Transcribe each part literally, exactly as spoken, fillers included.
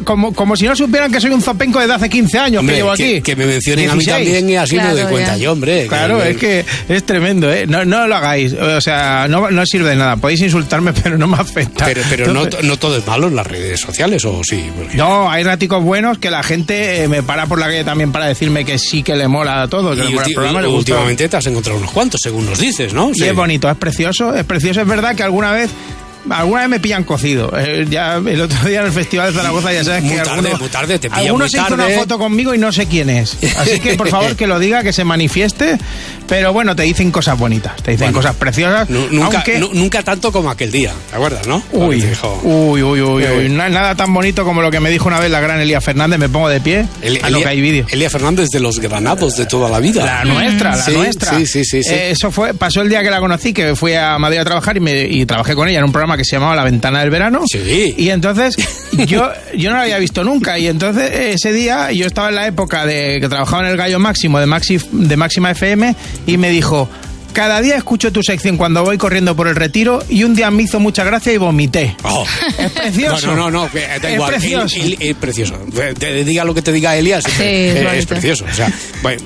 como, como si no supieran que soy un zopenco desde hace quince años. Hombre, que llevo aquí. Que, que me mencionen dieciséis. A mí también y así claro, me doy cuenta yo, hombre. Claro, que, es que es tremendo, ¿eh? No, no lo hagáis, o sea, no, no sirve de nada. Podéis insultarme, pero no me afecta. Pero, pero Entonces, no, no todo es malo en las redes sociales, ¿o sí? Porque... No, hay raticos buenos que la gente eh, me para por la calle también para decirme que sí que le mola a todo. Que y le mola ulti- el programa, y le últimamente te has encontrado unos cuantos, según nos dices, ¿no? Y sí. es bonito, es precioso, es precioso. Es verdad que alguna vez... Alguna vez me pillan cocido. Eh, ya el otro día en el Festival de Zaragoza ya sabes muy que tarde, alguno, muy tarde, te pillan alguno muy se tarde. hizo una foto conmigo y no sé quién es. Así que por favor que lo diga, que se manifieste. Pero bueno, te dicen cosas bonitas, te dicen bueno, cosas preciosas. Nu- nunca, aunque... nu- nunca tanto como aquel día, ¿te acuerdas, no? Uy, uy, uy, uy, eh. uy. No, nada tan bonito como lo que me dijo una vez la gran Elía Fernández. Me pongo de pie. El, a lo que hay vídeo. Elía Fernández de los granados de toda la vida. La nuestra, la sí, nuestra. Sí, sí, sí. sí. Eh, eso fue, pasó el día que la conocí, que fui a Madrid a trabajar y, me, y trabajé con ella en un programa que se llamaba La Ventana del Verano. Sí. Y entonces yo, yo no la había visto nunca. Y entonces ese día yo estaba en la época de que trabajaba en el Gallo Máximo de, Maxi, de Máxima F M y me dijo: cada día escucho tu sección cuando voy corriendo por el Retiro y un día me hizo mucha gracia y vomité. Oh. Es precioso. No, no, no, no da igual. Es precioso. El, el, el, precioso. Te diga lo que te diga Elías, sí, es, es, es precioso. O sea, bueno.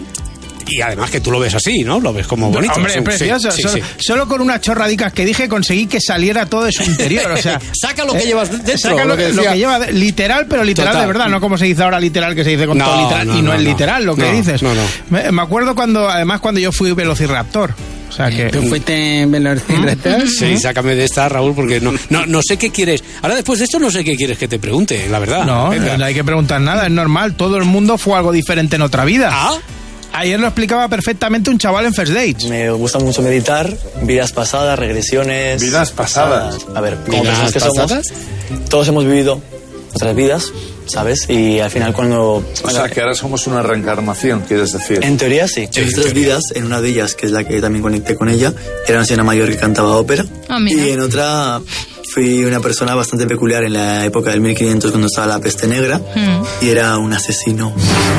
Y además que tú lo ves así, ¿no? Lo ves como bonito. Hombre, es precioso. Sí, solo, sí, sí. solo con unas chorradicas que dije conseguí que saliera todo de su interior. O sea, saca lo que eh, llevas dentro. Saca lo, lo, que, lo que lleva de, literal, pero literal Total. de verdad. No como se dice ahora literal, que se dice con no, todo literal. No, y no, no es literal lo que no, dices. No, no. Me, me acuerdo cuando, además, cuando yo fui Velociraptor. O sea que... ¿Tú fuiste Velociraptor? Sí, sácame de esta, Raúl, porque no, no, no sé qué quieres. Ahora, después de esto, no sé qué quieres que te pregunte, la verdad. No, Venga. no hay que preguntar nada, es normal. Todo el mundo fue algo diferente en otra vida. ¿Ah? Ayer lo explicaba perfectamente un chaval en First Dates. Me gusta mucho meditar, vidas pasadas, regresiones... ¿Vidas pasadas? A ver, como personas que somos, todos hemos vivido otras vidas, ¿sabes? Y al final cuando... O sea, que ahora somos una reencarnación, ¿quieres decir? En teoría sí. sí en nuestras vidas, en una de ellas, que es la que también conecté con ella, era una señora mayor que cantaba ópera. Oh, mira. Y en otra... Fui una persona bastante peculiar en la época del mil quinientos cuando estaba la peste negra mm. y era un asesino.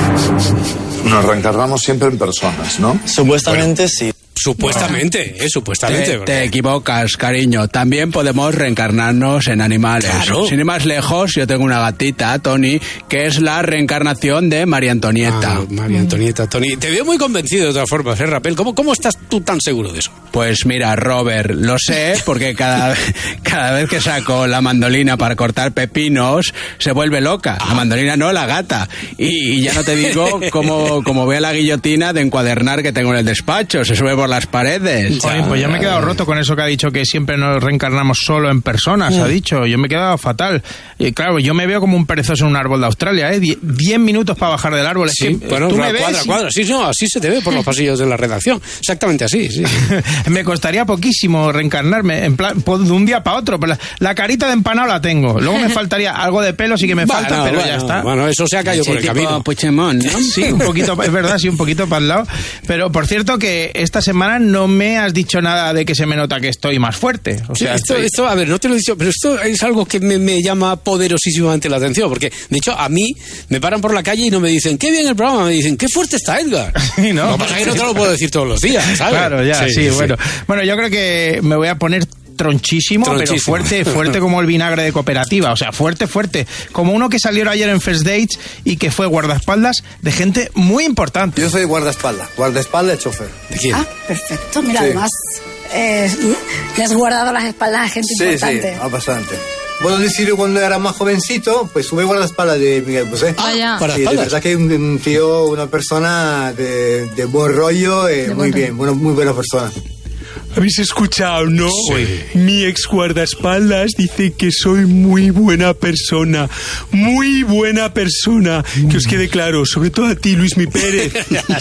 Nos reencarnamos siempre en personas, ¿no? Supuestamente bueno. sí. Supuestamente, eh, supuestamente. Te, te equivocas, cariño. También podemos reencarnarnos en animales. Claro. Sin ir más lejos, yo tengo una gatita, Tony, que es la reencarnación de María Antonieta. Ah, María Antonieta, Tony. Te veo muy convencido de todas formas, ¿eh, Rapel? ¿Cómo, ¿Cómo estás tú tan seguro de eso? Pues mira, Robert, lo sé porque cada, cada vez que saco la mandolina para cortar pepinos, se vuelve loca. Ah. La mandolina no, la gata. Y, y ya no te digo cómo, cómo ve a la guillotina de encuadernar que tengo en el despacho. Se sube por las paredes. Oye, pues yo me he quedado roto con eso que ha dicho, que siempre nos reencarnamos solo en personas, mm. ha dicho. Yo me he quedado fatal. Y claro, yo me veo como un perezoso en un árbol de Australia, ¿eh? Diez minutos para bajar del árbol. Es sí, que, bueno, tú me cuadra, ves y... cuadra. Sí, no, así se te ve por los pasillos de la redacción. Exactamente así, sí. Me costaría poquísimo reencarnarme, en plan, de un día para otro. Pero la, la carita de empanado la tengo. Luego me faltaría algo de pelo, sí que me bueno, falta, pero bueno, ya está. Bueno, eso se ha caído sí, por el camino. Puigdemont, ¿no? Sí, un poquito, es verdad, sí, un poquito para el lado. Pero, por cierto, que esta semana no me has dicho nada de que se me nota que estoy más fuerte. O sea, sí, esto, estoy... esto, a ver, no te lo he dicho, pero esto es algo que me, me llama poderosísimamente la atención, porque, de hecho, a mí me paran por la calle y no me dicen, qué bien el programa, me dicen, qué fuerte está Edgar. Sí, ¿no? Lo que pasa es que no te lo puedo decir todos los días, ¿sabes? Claro, ya, sí, sí, sí, bueno. Bueno, yo creo que me voy a poner tronchísimo, tronchísimo, pero fuerte, fuerte como el vinagre de cooperativa, o sea, fuerte, fuerte, como uno que salió ayer en First Dates y que fue guardaespaldas de gente muy importante. Yo soy guardaespaldas, guardaespaldas y chofer. ¿De quién? Ah, perfecto, mira, sí. además eh, le has guardado las espaldas a gente sí, importante. Sí, sí, bastante. Bueno, decir, cuando era más jovencito, pues sube guardaespaldas de Miguel Bosé. Ah, ya. Sí, de verdad que un, un tío, una persona de, de buen rollo, eh, de muy bien, bueno, muy buena persona. ¿Habéis escuchado, no? Sí. Mi ex guardaespaldas dice que soy muy buena persona. Muy buena persona. Que os quede claro, sobre todo a ti, Luismi Pérez.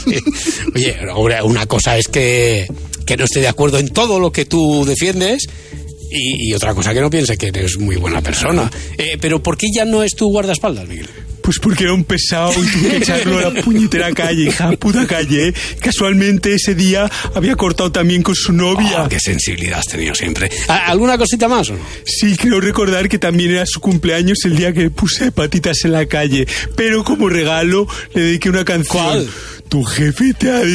Oye, ahora una cosa es que, que no esté de acuerdo en todo lo que tú defiendes. Y, y otra cosa que no piense que eres muy buena persona. Eh, pero ¿por qué ya no es tu guardaespaldas, Miguel? Pues porque era un pesado y tuve que echarlo a la puñetera calle, hija puta calle. Casualmente ese día había cortado también con su novia. Oh, qué sensibilidad has tenido siempre. ¿Alguna cosita más o no? Sí, creo recordar que también era su cumpleaños el día que puse patitas en la calle. Pero como regalo le dediqué una canción. ¿Cuál? Tu jefe te ha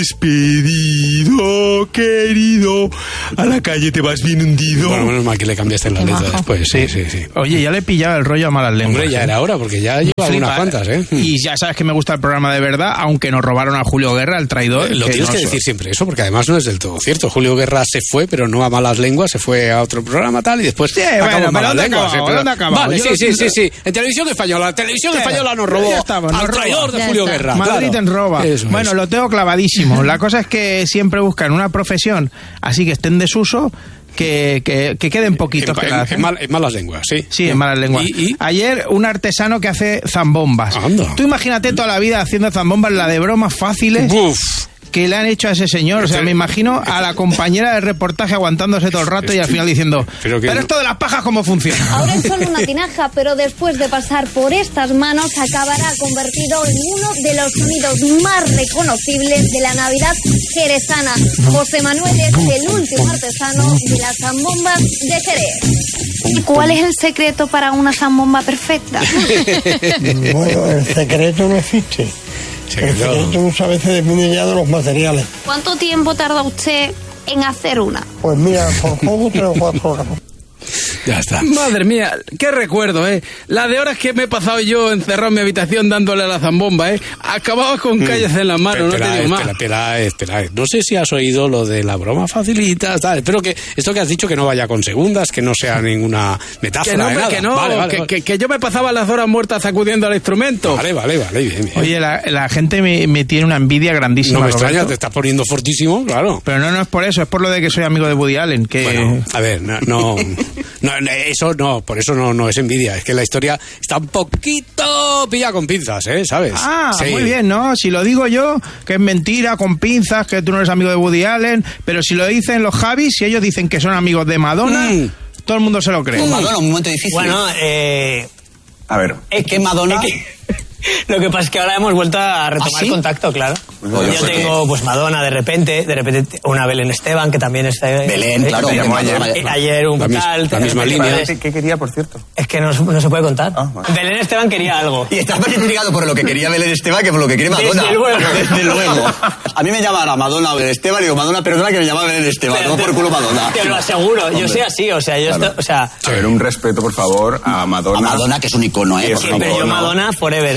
despedido, querido. A la calle te vas bien hundido. Bueno, menos mal que le cambiaste la letra después. Sí, sí, sí. Oye, ya le he pillado el rollo a malas lenguas. Hombre, ya ¿eh? era hora, porque ya lleva Flipa, unas cuantas, ¿eh? Y ya sabes que me gusta el programa de verdad, aunque nos robaron a Julio Guerra, el traidor. Eh, lo que tienes no que so- decir siempre eso, porque además no es del todo cierto. Julio Guerra se fue, pero no a malas lenguas, se fue a otro programa tal, y después Sí, acabó bueno, en pero malas ¿dónde lenguas. acabamos? eh, pero- ¿Dónde acabamos? Vale, Yo sí, lo- sí, sí, sí. En Televisión Española. Televisión Sí, Española nos ya robó estamos, nos al traidor roba. de Ya Julio está. Guerra. Madrid claro. en roba. Eso Bueno, es. lo tengo clavadísimo. La cosa es que siempre buscan una profesión así que esté en desuso, que, que, que queden poquitos En, que en- la en hacen. mal- en malas lenguas, sí. Sí, en malas lenguas. ¿Y, y? Ayer, un artesano que hace zambombas. Anda. Tú imagínate toda la vida haciendo zambombas, la de bromas fáciles Uf. que le han hecho a ese señor. O sea, Este- me imagino a la compañera de reportaje aguantándose todo el rato y al final diciendo, Pero pero, que- esto de las pajas, ¿cómo funciona? Ahora es solo una tinaja, pero después de pasar por estas manos acabará convertido en uno de los sonidos más reconocibles de la Navidad jerezana. José Manuel es el último artesano de las zambombas de Jerez. ¿Y cuál es el secreto para una zambomba perfecta? Bueno, el secreto no existe. El secreto muchas veces depende ya de los materiales. ¿Cuánto tiempo tarda usted en hacer una? Pues mira, por poco tres o cuatro horas. Ya está. Madre mía, qué recuerdo, ¿eh? La de horas que me he pasado yo encerrado en mi habitación dándole a la zambomba, ¿eh? Acababa con calles en las manos, no te Espera, digo más. espera, espera, espera. No sé si has oído lo de la broma facilita, tal. Espero que esto que has dicho que no vaya con segundas, que no sea ninguna metáfora Que no, de hombre, nada. que no, Vale, vale, que, vale. que- que yo me pasaba las horas muertas sacudiendo al instrumento. Vale, vale, vale, bien, bien. Oye, la, la gente me, me tiene una envidia grandísima. no me extraña, Roberto. te estás poniendo fortísimo, claro. Pero no, no es por eso, es por lo de que soy amigo de Woody Allen, que... Bueno, a ver, no, no, no, no, eso no, por eso no, no es envidia, es que la historia está un poquito pilla con pinzas, ¿eh? ¿Sabes? Ah, Sí. muy bien, ¿no? Si lo digo yo, que es mentira, con pinzas, que tú no eres amigo de Woody Allen, pero si lo dicen los Javis, si ellos dicen que son amigos de Madonna, Mm. todo el mundo se lo cree. Madonna, un momento difícil. Bueno, eh, a ver. Es que Madonna... lo que pasa es que ahora hemos vuelto a retomar ¿Ah, sí? contacto, claro. Oye, Yo ¿por qué? tengo pues Madonna de repente, de repente una Belén Esteban que también está... Belén, eh, claro, eh, llamó ayer, ayer. eh, ayer un La mis- tal... la de misma repente, línea. ¿qué- ¿Qué quería, por cierto? Es que no, no se puede contar. Ah, vale. Belén Esteban quería algo. Y estás más intrigado por lo que quería Belén Esteban que por lo que quiere Madonna. Desde luego. Desde luego. A mí me llama la Madonna Belén Esteban y digo, Madonna, perdona que me llama Belén Esteban, Pero no te- por culo Madonna. Te lo aseguro, yo Hombre. soy así, o sea, yo Claro. esto- o sea, A ver, un respeto, por favor, a Madonna. A Madonna, que es un icono, ¿eh? Es Por un pero favor. yo no. Madonna forever.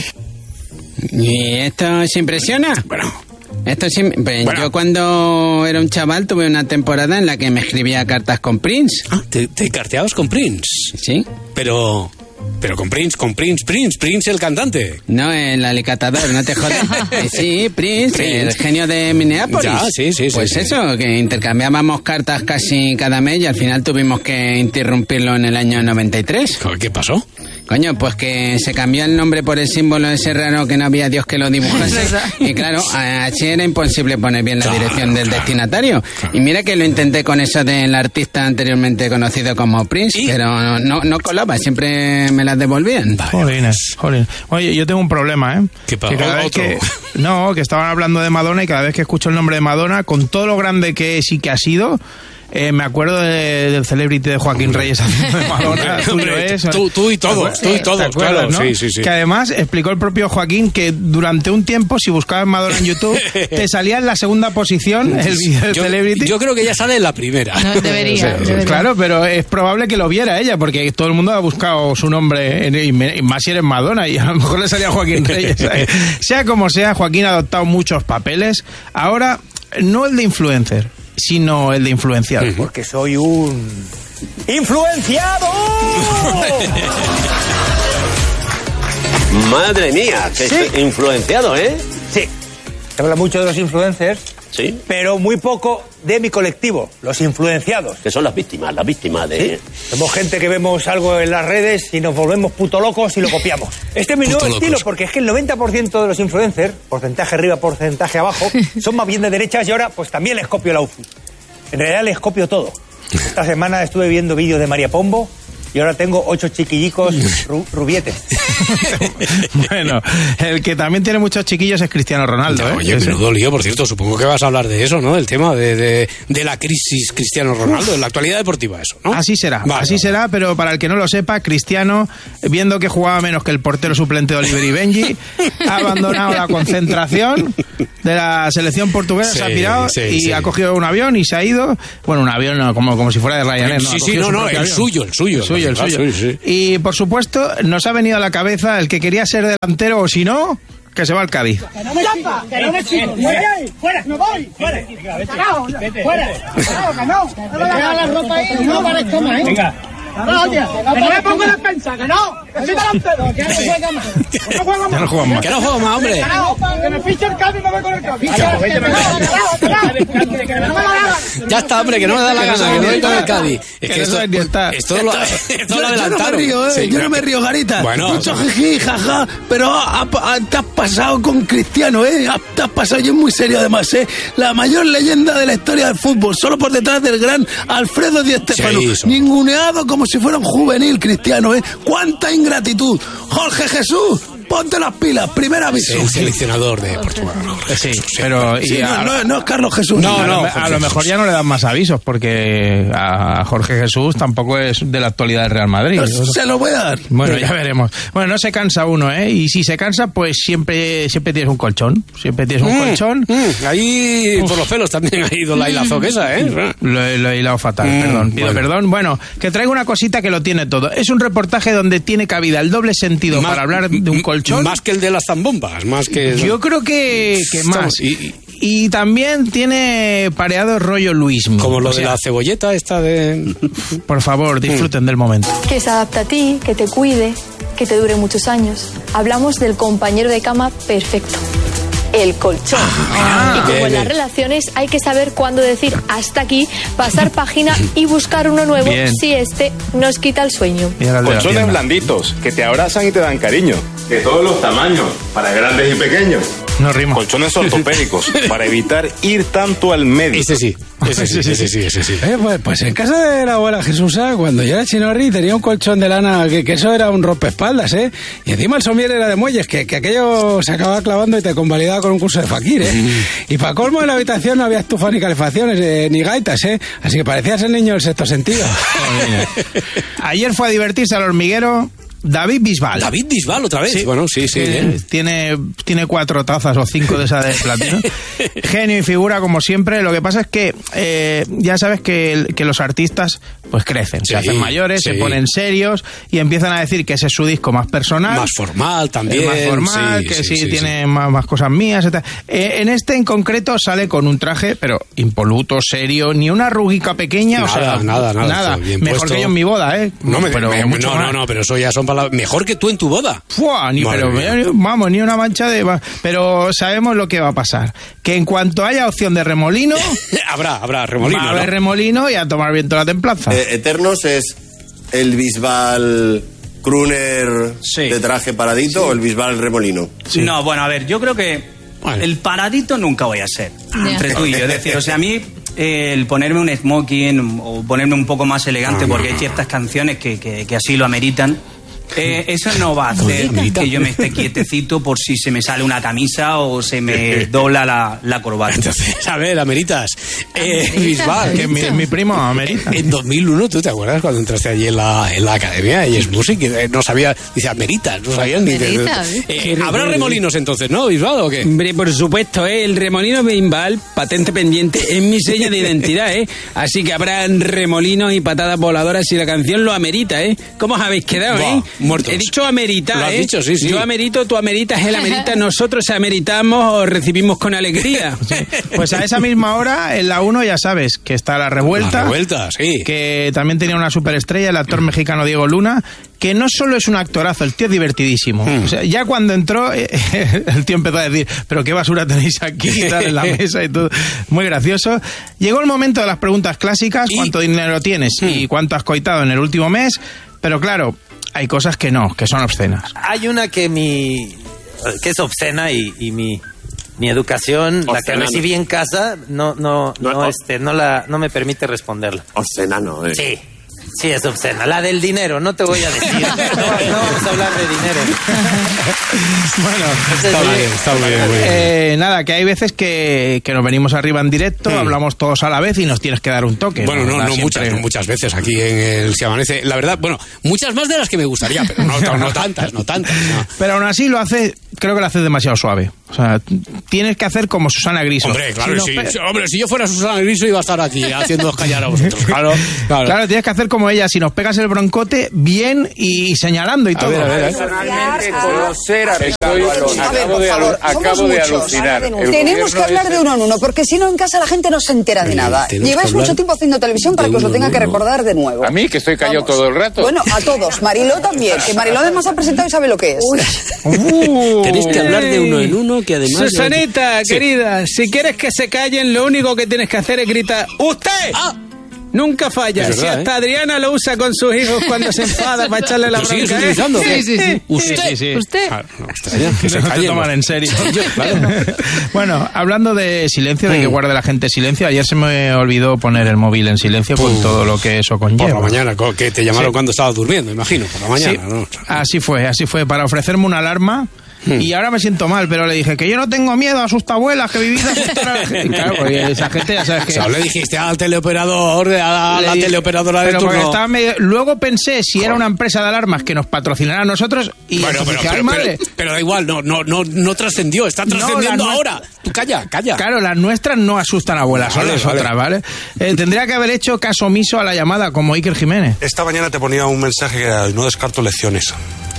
¿Y esto se impresiona? Bueno, Esto sí, pues, Bueno. yo cuando era un chaval tuve una temporada en la que me escribía cartas con Prince. ah, te, te carteabas con Prince, ¿Sí? pero... Pero con Prince, con Prince, Prince, Prince el cantante. No, el alicatador, no te jodas. Eh, sí, Prince, Prince. el genio de Minneapolis. Ya, sí, sí, sí, Pues sí. eso, que intercambiábamos cartas casi cada mes y al final tuvimos que interrumpirlo en el año noventa y tres. ¿Qué pasó? Coño, pues que se cambió el nombre por el símbolo ese raro que no había Dios que lo dibujase. Y claro, así era imposible poner bien la Claro, dirección del claro, destinatario. claro. Y mira que lo intenté con eso del artista anteriormente conocido como Prince, ¿Y? pero no, no colaba, siempre me las devolvían. Jolines, jolines. Oye, yo tengo un problema, ¿eh? ¿Qué pa- Que cada vez otro? que, no, que estaban hablando de Madonna y cada vez que escucho el nombre de Madonna, con todo lo grande que es y que ha sido, eh, me acuerdo de- del celebrity de Joaquín Reyes haciendo de Madonna. Hombre, tuyo hombre, es. tú- tú y todos, tú y ¿Te todos, acuerdas, claro, no? sí, sí, sí. Que además explicó el propio Joaquín que durante un tiempo, si buscabas Madonna en YouTube, te salía en la segunda posición el vídeo del Yo, celebrity. yo creo que ya sale en la primera. No, debería, O sea, debería. Claro, pero es probable que lo viera ella, porque todo el mundo ha buscado su nombre, en- y me- y más si eres Madonna, y a lo mejor le salía Joaquín Reyes. ¿sabes? Sea como sea, Joaquín ha adoptado muchos papeles. Ahora, no el de influencer, sino el de influenciado. Porque soy un... ¡influenciado! Madre mía, que Sí. estoy influenciado, ¿eh? Sí, se habla mucho de los influencers, Sí. pero muy poco de mi colectivo, los influenciados. Que son las víctimas, las víctimas de... Somos gente que vemos algo en las redes y nos volvemos puto locos y lo copiamos. Este es mi Puto nuevo locos. estilo, porque es que el noventa por ciento de los influencers, porcentaje arriba, porcentaje abajo, son más bien de derechas y ahora pues también les copio el outfit. En realidad les copio todo. Esta semana estuve viendo vídeos de María Pombo y ahora tengo ocho chiquillicos ru- rubietes. Bueno, el que también tiene muchos chiquillos es Cristiano Ronaldo. No, ¿eh? oye, Ese. menudo lío, por cierto, supongo que vas a hablar de eso, ¿no? Del tema de, de, de la crisis Cristiano Ronaldo, en la actualidad deportiva, eso, ¿no? Así será, Vale, así vale. será, pero para el que no lo sepa, Cristiano, viendo que jugaba menos que el portero suplente de Oliver y Benji, ha abandonado la concentración de la selección portuguesa, Sí, se ha pirado sí, y sí. ha cogido un avión y se ha ido. Bueno, un avión no, como, como si fuera de Ryanair. ¿no? Sí, Ha sí, cogido no, su no, propio el avión. suyo, el suyo. El suyo, el Ah, suyo. sí, sí. Y por supuesto, nos ha venido a la cabeza el que quería ser delantero o si no, que se va al Cádiz. Que no me chico, que no me chico. ¡Fuera! ¡Fuera! ¡Me voy! ¡Fuera! ¡Cagao! ¡Fuera! ¡Cagao, que no! ¡No me hagas la ropa ahí! ¡No parezco más, eh! ¡Venga! ¡Cagao, oye! ¡Que no me pongo en defensa! ¡Que no! ¡Que soy delantero! ¡Que no juega más! ¡Que no juega más! Ya no juegan más. Que no juego más, hombre. ¡Cagao! ¡Que me fiche el Cádiz y me voy con el Cádiz! ¡Cagao, cagao! ¡Que no me lo hagas! Ya está, hombre, que no me da la gana, que no voy con el Cádiz. Es que no esto, saben ni estar. esto lo, esto lo Yo no me adelantaron. río, ¿eh? Sí, yo pero- no me río, Garita. Bueno, Mucho o sea- jiji, jaja, pero ha- ha- te has pasado con Cristiano, ¿eh? Ha- Te has pasado, y es muy serio además, ¿eh? La mayor leyenda de la historia del fútbol, solo por detrás del gran Alfredo Di Stéfano. Sí, eso. Ninguneado como si fuera un juvenil Cristiano, ¿eh? ¡Cuánta ingratitud! Jorge Jesús, ponte las pilas, primer aviso. el seleccionador de Portugal. Sí, pero... y Sí, no, a- no, no es Carlos Jesús. No, a, no, lo, Jorge a lo mejor Jesús. ya no le dan más avisos porque a Jorge Jesús tampoco es de la actualidad del Real Madrid. Se lo voy a dar. Bueno, ya veremos. Bueno, no se cansa uno, ¿eh? Y si se cansa, pues siempre siempre tienes un colchón. Siempre tienes un Mm, colchón. mm, ahí por los pelos también ha ido la hilazo que esa, ¿eh? Lo, he- lo he hilado fatal, Mm, perdón. Pido bueno. perdón. Bueno, que traigo una cosita que lo tiene todo. Es un reportaje donde tiene cabida el doble sentido Más- para hablar de un colchón. Más que el de las zambombas, más que... Yo creo que, que más. Estamos- y- Y también tiene pareado rollo Luismi. Como lo O de sea, la cebolleta esta de... Por favor, disfruten del momento. Que se adapte a ti, que te cuide, que te dure muchos años. Hablamos del compañero de cama perfecto, el colchón. Ah, y como bien, en las bien. relaciones hay que saber cuándo decir hasta aquí, pasar página y buscar uno nuevo Bien. si este nos quita el sueño. Colchones blanditos, que te abrazan y te dan cariño. De todos los tamaños, para grandes y pequeños. No rima. Colchones ortopédicos, para evitar ir tanto al médico. Ese sí, ese sí, ese sí, ese sí. Eh, pues, pues en casa de la abuela Jesusa, cuando yo era chinorri, tenía un colchón de lana que, que eso era un rompeespaldas, ¿eh? Y encima el somier era de muelles, que, que aquello se acababa clavando y te convalidaba con un curso de fakir, ¿eh? Y para colmo en la habitación no había estufa ni calefacciones, eh, ni gaitas, ¿eh? Así que parecías el niño del sexto sentido. Ayer fue a divertirse al hormiguero David Bisbal. David Bisbal otra vez. Bueno, sí, sí. Que bien. tiene, tiene cuatro tazas o cinco de esas de platino. Genio y figura, como siempre. Lo que pasa es que eh, ya sabes que, el- que los artistas pues crecen, Sí, se hacen mayores, sí. se ponen serios y empiezan a decir que ese es su disco más personal. Más formal también. Es más formal, sí, que sí, sí, sí, tiene Más, más cosas mías. et cetera. Eh, en este en concreto sale con un traje, pero impoluto, serio, ni una arruguica pequeña. o Nada, sea, nada, nada, todo bien Mejor puesto. que yo en mi boda, ¿eh? No, me, pero me- mucho no, más. no, no, pero eso ya son palabras. Mejor que tú en tu boda. Fua, ni, Madre pero, mía. vamos, ni una mancha de... Pero sabemos lo que va a pasar. Que en cuanto haya opción de remolino... habrá, habrá remolino. Va a haber ¿no? remolino y a tomar viento la templanza. Eh, Eternos es el Bisbal crooner de traje paradito o el Bisbal remolino. No, bueno, a ver, yo creo que el paradito nunca voy a ser. Ya. Entre tú y yo. Es decir, o sea, a mí eh, el ponerme un smoking o ponerme un poco más elegante, No, no, porque hay no. ciertas canciones que, que, que así lo ameritan. Eh, eso no va a hacer que yo me esté quietecito por si se me sale una camisa o se me dobla la, la corbata. Entonces, a ver, Ameritas. Eh, Bisbal. Que mi, mi primo Amerita. En dos mil uno, ¿tú te acuerdas cuando entraste allí en la, en la academia? Y es música, no sabía, dice Ameritas, no sabían ni... Ameritas, Eh, ¿eh? ¿Habrá remolinos entonces, no, Bisbal, o qué? Hombre, por supuesto, ¿eh? El remolino Bisbal, patente pendiente, es mi seña de identidad, ¿eh? Así que habrá remolinos y patadas voladoras si la canción lo amerita, ¿eh? ¿Cómo os habéis quedado, Buah, eh? muertos. He dicho amerita, Lo has ¿eh? dicho, sí, sí. Yo amerito, tú ameritas, él amerita, nosotros ameritamos o recibimos con alegría. Pues a esa misma hora, en la uno ya sabes que está La Revuelta. La Revuelta, sí. Que también tenía una superestrella, el actor mexicano Diego Luna, que no solo es un actorazo, el tío es divertidísimo. Hmm. O sea, ya cuando entró, eh, el tío empezó a decir, pero qué basura tenéis aquí y tal en la mesa y todo. Muy gracioso. Llegó el momento de las preguntas clásicas, ¿cuánto dinero tienes Hmm. y cuánto has coitado en el último mes? Pero claro, hay cosas que no, que son obscenas. Hay una que mi que es obscena y, y mi mi educación, la que Obscena, recibí en casa, no no no, No, este no la no me permite responderla. Obscena no, eh. Sí. Sí, es obscena. La del dinero, no te voy a decir. No, no vamos a hablar de dinero. Bueno, está bien, está muy bien. Muy bien. Eh, nada, que hay veces que, que nos venimos arriba en directo, hmm. hablamos todos a la vez y nos tienes que dar un toque. Bueno, no, no, no muchas, no muchas veces aquí en el Se Amanece. La verdad, bueno, muchas más de las que me gustaría, pero no, no, no tantas, no tantas. No. Pero aún así lo hace, creo que lo haces demasiado suave. O sea, tienes que hacer como Susana Griso. Hombre, claro, si, sí. hombre, si yo fuera Susana Griso iba a estar aquí haciendo callar a vosotros. Claro, claro. Claro, tienes que hacer como ella. Si nos pegas el broncote, bien y señalando y a todo. Ver, a ver, personalmente, conocer a Ricardo Alonso. Acabo de, favor, acabo de alucinar. Tenemos que hablar de uno en uno, porque si no en casa la gente no se entera de nada. Lleváis mucho tiempo haciendo televisión para que os lo tenga que recordar de nuevo. A mí, que estoy callado Vamos. todo el rato. Bueno, a todos. Mariló también, que Mariló además ha presentado y sabe lo que es. Uh, Tenéis que hablar de uno en uno, que además... Susanita, sí. querida, si quieres que se callen, lo único que tienes que hacer es gritar ¡usted! ¡Ah! Nunca falla. Verdad, si hasta ¿eh? Adriana lo usa con sus hijos cuando se enfada para echarle la ¿Lo bronca. sigues utilizando? Sí, sí, sí. ¿Usted? Sí, sí. ¿Usted? Ah, no, extraña, que se no callen, te toman ¿no? en serio. Claro. Bueno, hablando de silencio, de que guarde la gente silencio, ayer se me olvidó poner el móvil en silencio con uh, todo lo que eso conlleva. Por la mañana, que te llamaron sí. cuando estabas durmiendo, imagino, por la mañana. Sí. ¿No? Así fue, así fue, para ofrecerme una alarma. Hmm. Y ahora me siento mal, pero le dije que yo no tengo miedo, asusta abuelas, que vivís asustar a la gente. Claro, porque esa gente ya sabes que... O sea, le dijiste al teleoperador, a la dije, teleoperadora de turno. Estaba medio... Luego pensé si era una empresa de alarmas que nos patrocinara a nosotros y bueno, pero, dije, pero, madre. Pero, pero da igual, no, no, no, no trascendió, está trascendiendo no, ahora. Tú calla, calla. Claro, las nuestras no asustan a abuelas, son las vale. otras, ¿vale? Eh, tendría que haber hecho caso omiso a la llamada, como Iker Jiménez. Esta mañana te ponía un mensaje que no descarto lecciones.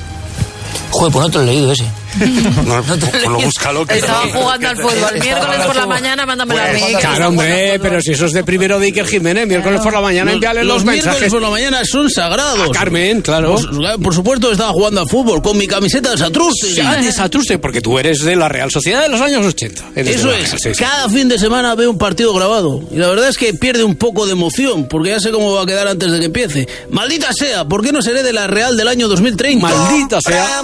Joder, pues no te lo he leído ese. No, no pues lo búscalo. Que Estaba no, jugando al fútbol. El miércoles por la mañana, mándamelo a mí. Claro, hombre, pero si eso es de primero de Iker Jiménez, miércoles por la mañana envíale los, los mensajes. Los miércoles por la mañana son sagrados. A Carmen, claro. Por, por supuesto, estaba jugando al fútbol con mi camiseta de Satruste. Sí, de Satruste, porque tú eres de la Real Sociedad de los años ochenta. Eso es. Sí, sí. Cada fin de semana veo un partido grabado. Y la verdad es que pierde un poco de emoción, porque ya sé cómo va a quedar antes de que empiece. Maldita sea, ¿por qué no seré de la Real del año dos mil treinta? Maldita sea.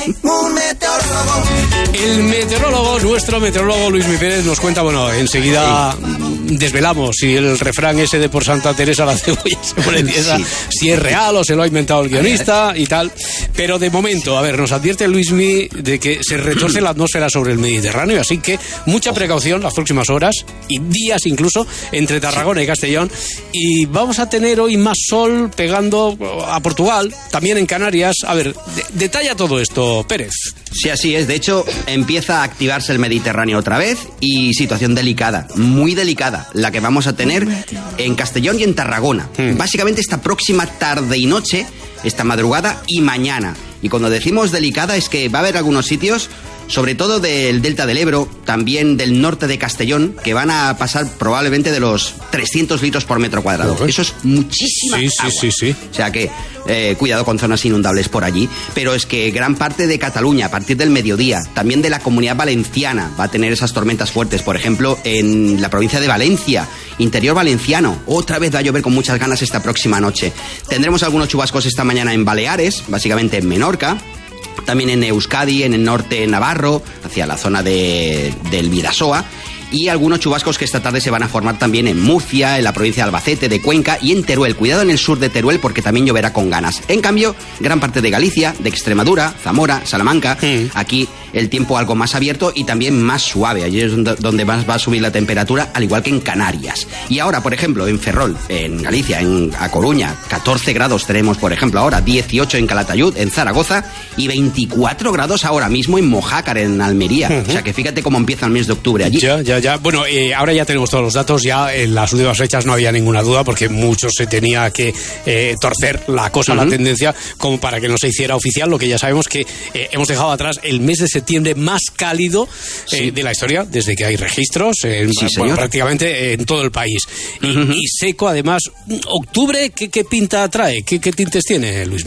El meteorólogo, nuestro meteorólogo Luis Mi Pérez nos cuenta, bueno, enseguida sí. desvelamos si el refrán ese de por Santa Teresa la cebolla se pone tiesa, sí. si es real o se lo ha inventado el guionista y tal. Pero de momento, a ver, nos advierte Luis Mi de que se retorce la atmósfera sobre el Mediterráneo, así que mucha precaución las próximas horas y días incluso entre Tarragona y Castellón. Y vamos a tener hoy más sol pegando a Portugal, también en Canarias. A ver, de- detalla todo esto, Pérez. Sí, así es. De hecho, empieza a activarse el Mediterráneo otra vez y situación delicada, muy delicada, la que vamos a tener en Castellón y en Tarragona. Hmm. Básicamente esta próxima tarde y noche, esta madrugada y mañana. Y cuando decimos delicada es que va a haber algunos sitios, sobre todo del Delta del Ebro, también del norte de Castellón, que van a pasar probablemente de los trescientos litros por metro cuadrado. Uh-huh. Eso es muchísima sí, sí, agua. Sí, sí, sí. O sea que eh, cuidado con zonas inundables por allí. Pero es que gran parte de Cataluña, a partir del mediodía, también de la Comunidad Valenciana, va a tener esas tormentas fuertes. Por ejemplo, en la provincia de Valencia, interior valenciano, otra vez va a llover con muchas ganas esta próxima noche. Tendremos algunos chubascos esta mañana en Baleares, básicamente en Menorca. También en Euskadi, en el norte navarro, hacia la zona de, del Bidasoa. Y algunos chubascos que esta tarde se van a formar también en Murcia, en la provincia de Albacete, de Cuenca y en Teruel. Cuidado en el sur de Teruel porque también lloverá con ganas. En cambio, gran parte de Galicia, de Extremadura, Zamora, Salamanca, mm. aquí el tiempo algo más abierto y también más suave. Allí es donde más va a subir la temperatura, al igual que en Canarias. Y ahora, por ejemplo, en Ferrol, en Galicia, en A Coruña, catorce grados tenemos, por ejemplo, ahora, dieciocho en Calatayud, en Zaragoza y veinticuatro grados ahora mismo en Mojácar, en Almería. Uh-huh. O sea que fíjate cómo empieza el mes de octubre allí. Ya, ya, ya. Bueno, eh, ahora ya tenemos todos los datos, ya en las últimas fechas no había ninguna duda porque mucho se tenía que eh, torcer la cosa, uh-huh. la tendencia, como para que no se hiciera oficial, lo que ya sabemos que eh, hemos dejado atrás el mes de septiembre más cálido eh, sí. de la historia, desde que hay registros, en, sí, bueno, prácticamente en todo el país. Y, uh-huh. y seco, además. ¿Octubre qué, qué pinta trae? ¿Qué, qué tintes tiene, Luismi?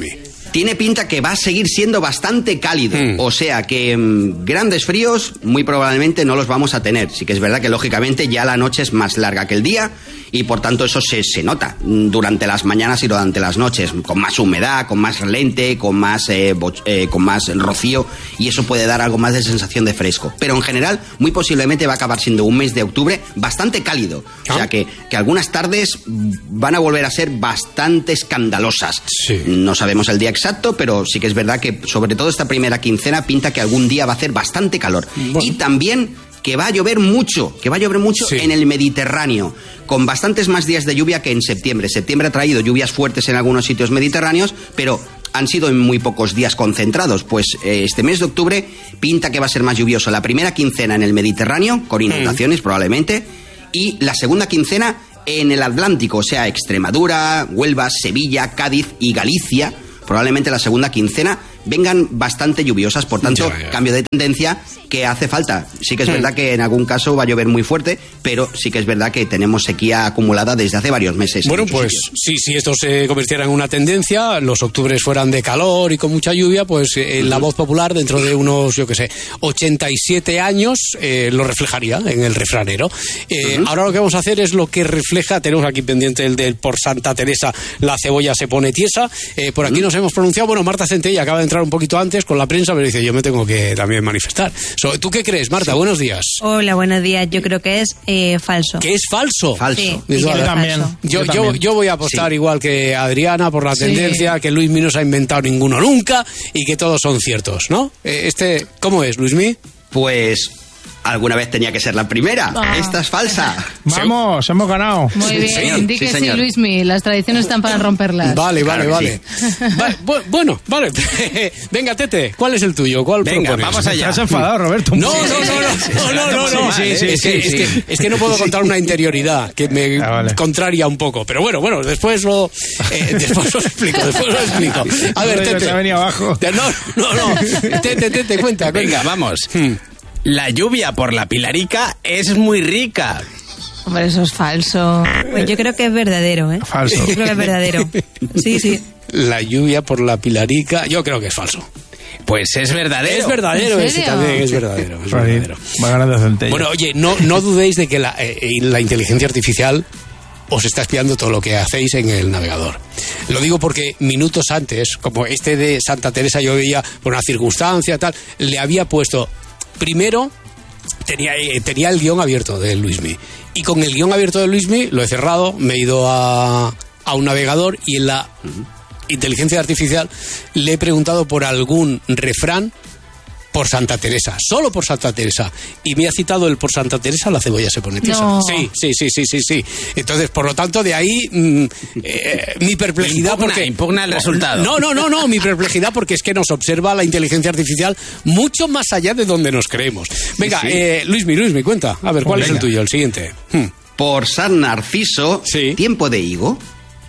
tiene pinta que va a seguir siendo bastante cálido. Mm. O sea que mmm, grandes fríos muy probablemente no los vamos a tener. Sí que es verdad que lógicamente ya la noche es más larga que el día y por tanto eso se, se nota durante las mañanas y durante las noches, con más humedad, con más relente, con más, eh, eh, con más rocío, y eso puede dar algo más de sensación de fresco. Pero en general, muy posiblemente va a acabar siendo un mes de octubre bastante cálido. ¿Ah? O sea que, que algunas tardes van a volver a ser bastante escandalosas. Sí. No sabemos el día exacto, pero sí que es verdad que sobre todo esta primera quincena pinta que algún día va a hacer bastante calor. Bueno. Y también que va a llover mucho, que va a llover mucho sí. en el Mediterráneo, con bastantes más días de lluvia que en septiembre. Septiembre ha traído lluvias fuertes en algunos sitios mediterráneos, pero han sido en muy pocos días concentrados. Pues eh, este mes de octubre pinta que va a ser más lluvioso la primera quincena en el Mediterráneo, con inundaciones mm. probablemente, y la segunda quincena en el Atlántico, o sea, Extremadura, Huelva, Sevilla, Cádiz y Galicia. Probablemente la segunda quincena vengan bastante lluviosas, por tanto, ya, ya. cambio de tendencia que hace falta. Sí que es sí. verdad que en algún caso va a llover muy fuerte, pero sí que es verdad que tenemos sequía acumulada desde hace varios meses. Bueno, pues sí, si esto se convirtiera en una tendencia, los octubres fueran de calor y con mucha lluvia, pues eh, la voz popular dentro de unos, yo qué sé, ochenta y siete años eh, lo reflejaría en el refranero. Eh, uh-huh. Ahora lo que vamos a hacer es lo que refleja, tenemos aquí pendiente el del por Santa Teresa, la cebolla se pone tiesa. Eh, por aquí uh-huh. nos hemos pronunciado, bueno, Marta Centella acaba de entrar un poquito antes con la prensa, pero dice, yo me tengo que también manifestar. So, ¿tú qué crees, Marta? Sí. Buenos días. Hola, buenos días. Yo creo que es eh, falso. ¿Que es falso? Falso. Sí, yo, yo, también. Yo, yo, yo, yo voy a apostar sí. igual que Adriana por la sí. tendencia, que Luismi no se ha inventado ninguno nunca y que todos son ciertos, ¿no? Este, ¿cómo es, Luismi? Pues alguna vez tenía que ser la primera. Ah. Esta es falsa. Vamos, hemos ganado. Muy bien, señor. Di que sí, sí, Luismi. Las tradiciones están para romperlas. Vale, vale, claro vale. Sí. vale. Bueno, vale. Venga, Tete, ¿cuál es el tuyo? ¿Cuál Venga, propones? vamos allá. ¿Te has enfadado, Roberto? No, no, no, no, no, no, no. Sí, sí, es, que, sí. Es, que, es que no puedo contar una interioridad que me ah, vale. contraria un poco. Pero bueno, bueno, después lo, eh, después lo explico, después lo explico. A ver, Tete. Se ha venido abajo. No, no, no. Tete, Tete, cuenta. Venga, vamos. Hmm. La lluvia por la Pilarica es muy rica. Hombre, eso es falso. Pues yo creo que es verdadero, ¿eh? Falso. Yo creo que es verdadero. Sí, sí. La lluvia por la Pilarica, yo creo que es falso. Pues es verdadero. Es verdadero, ese también es verdadero. Es verdadero. Va ganando Centella. Bueno, oye, no, no dudéis de que la, eh, la inteligencia artificial os está espiando todo lo que hacéis en el navegador. Lo digo porque minutos antes, como este de Santa Teresa, yo veía por una circunstancia tal, le había puesto... Primero, tenía, tenía el guión abierto de Luismi. Y con el guión abierto de Luismi lo he cerrado, me he ido a, a un navegador y en la uh-huh. inteligencia artificial le he preguntado por algún refrán por Santa Teresa, solo por Santa Teresa. Y me ha citado el por Santa Teresa, la cebolla se pone tiesa. No. Sí, sí, sí, sí, sí, sí. Entonces, por lo tanto, de ahí mmm, eh, mi perplejidad impugna, porque... impugna el resultado. No, no, no, no, mi perplejidad porque es que nos observa la inteligencia artificial mucho más allá de donde nos creemos. Venga, sí, sí. Eh, Luismi, Luismi, cuenta. A ver, ¿cuál oh, es el tuyo? El siguiente. Hmm. Por San Narciso, sí. tiempo de higo.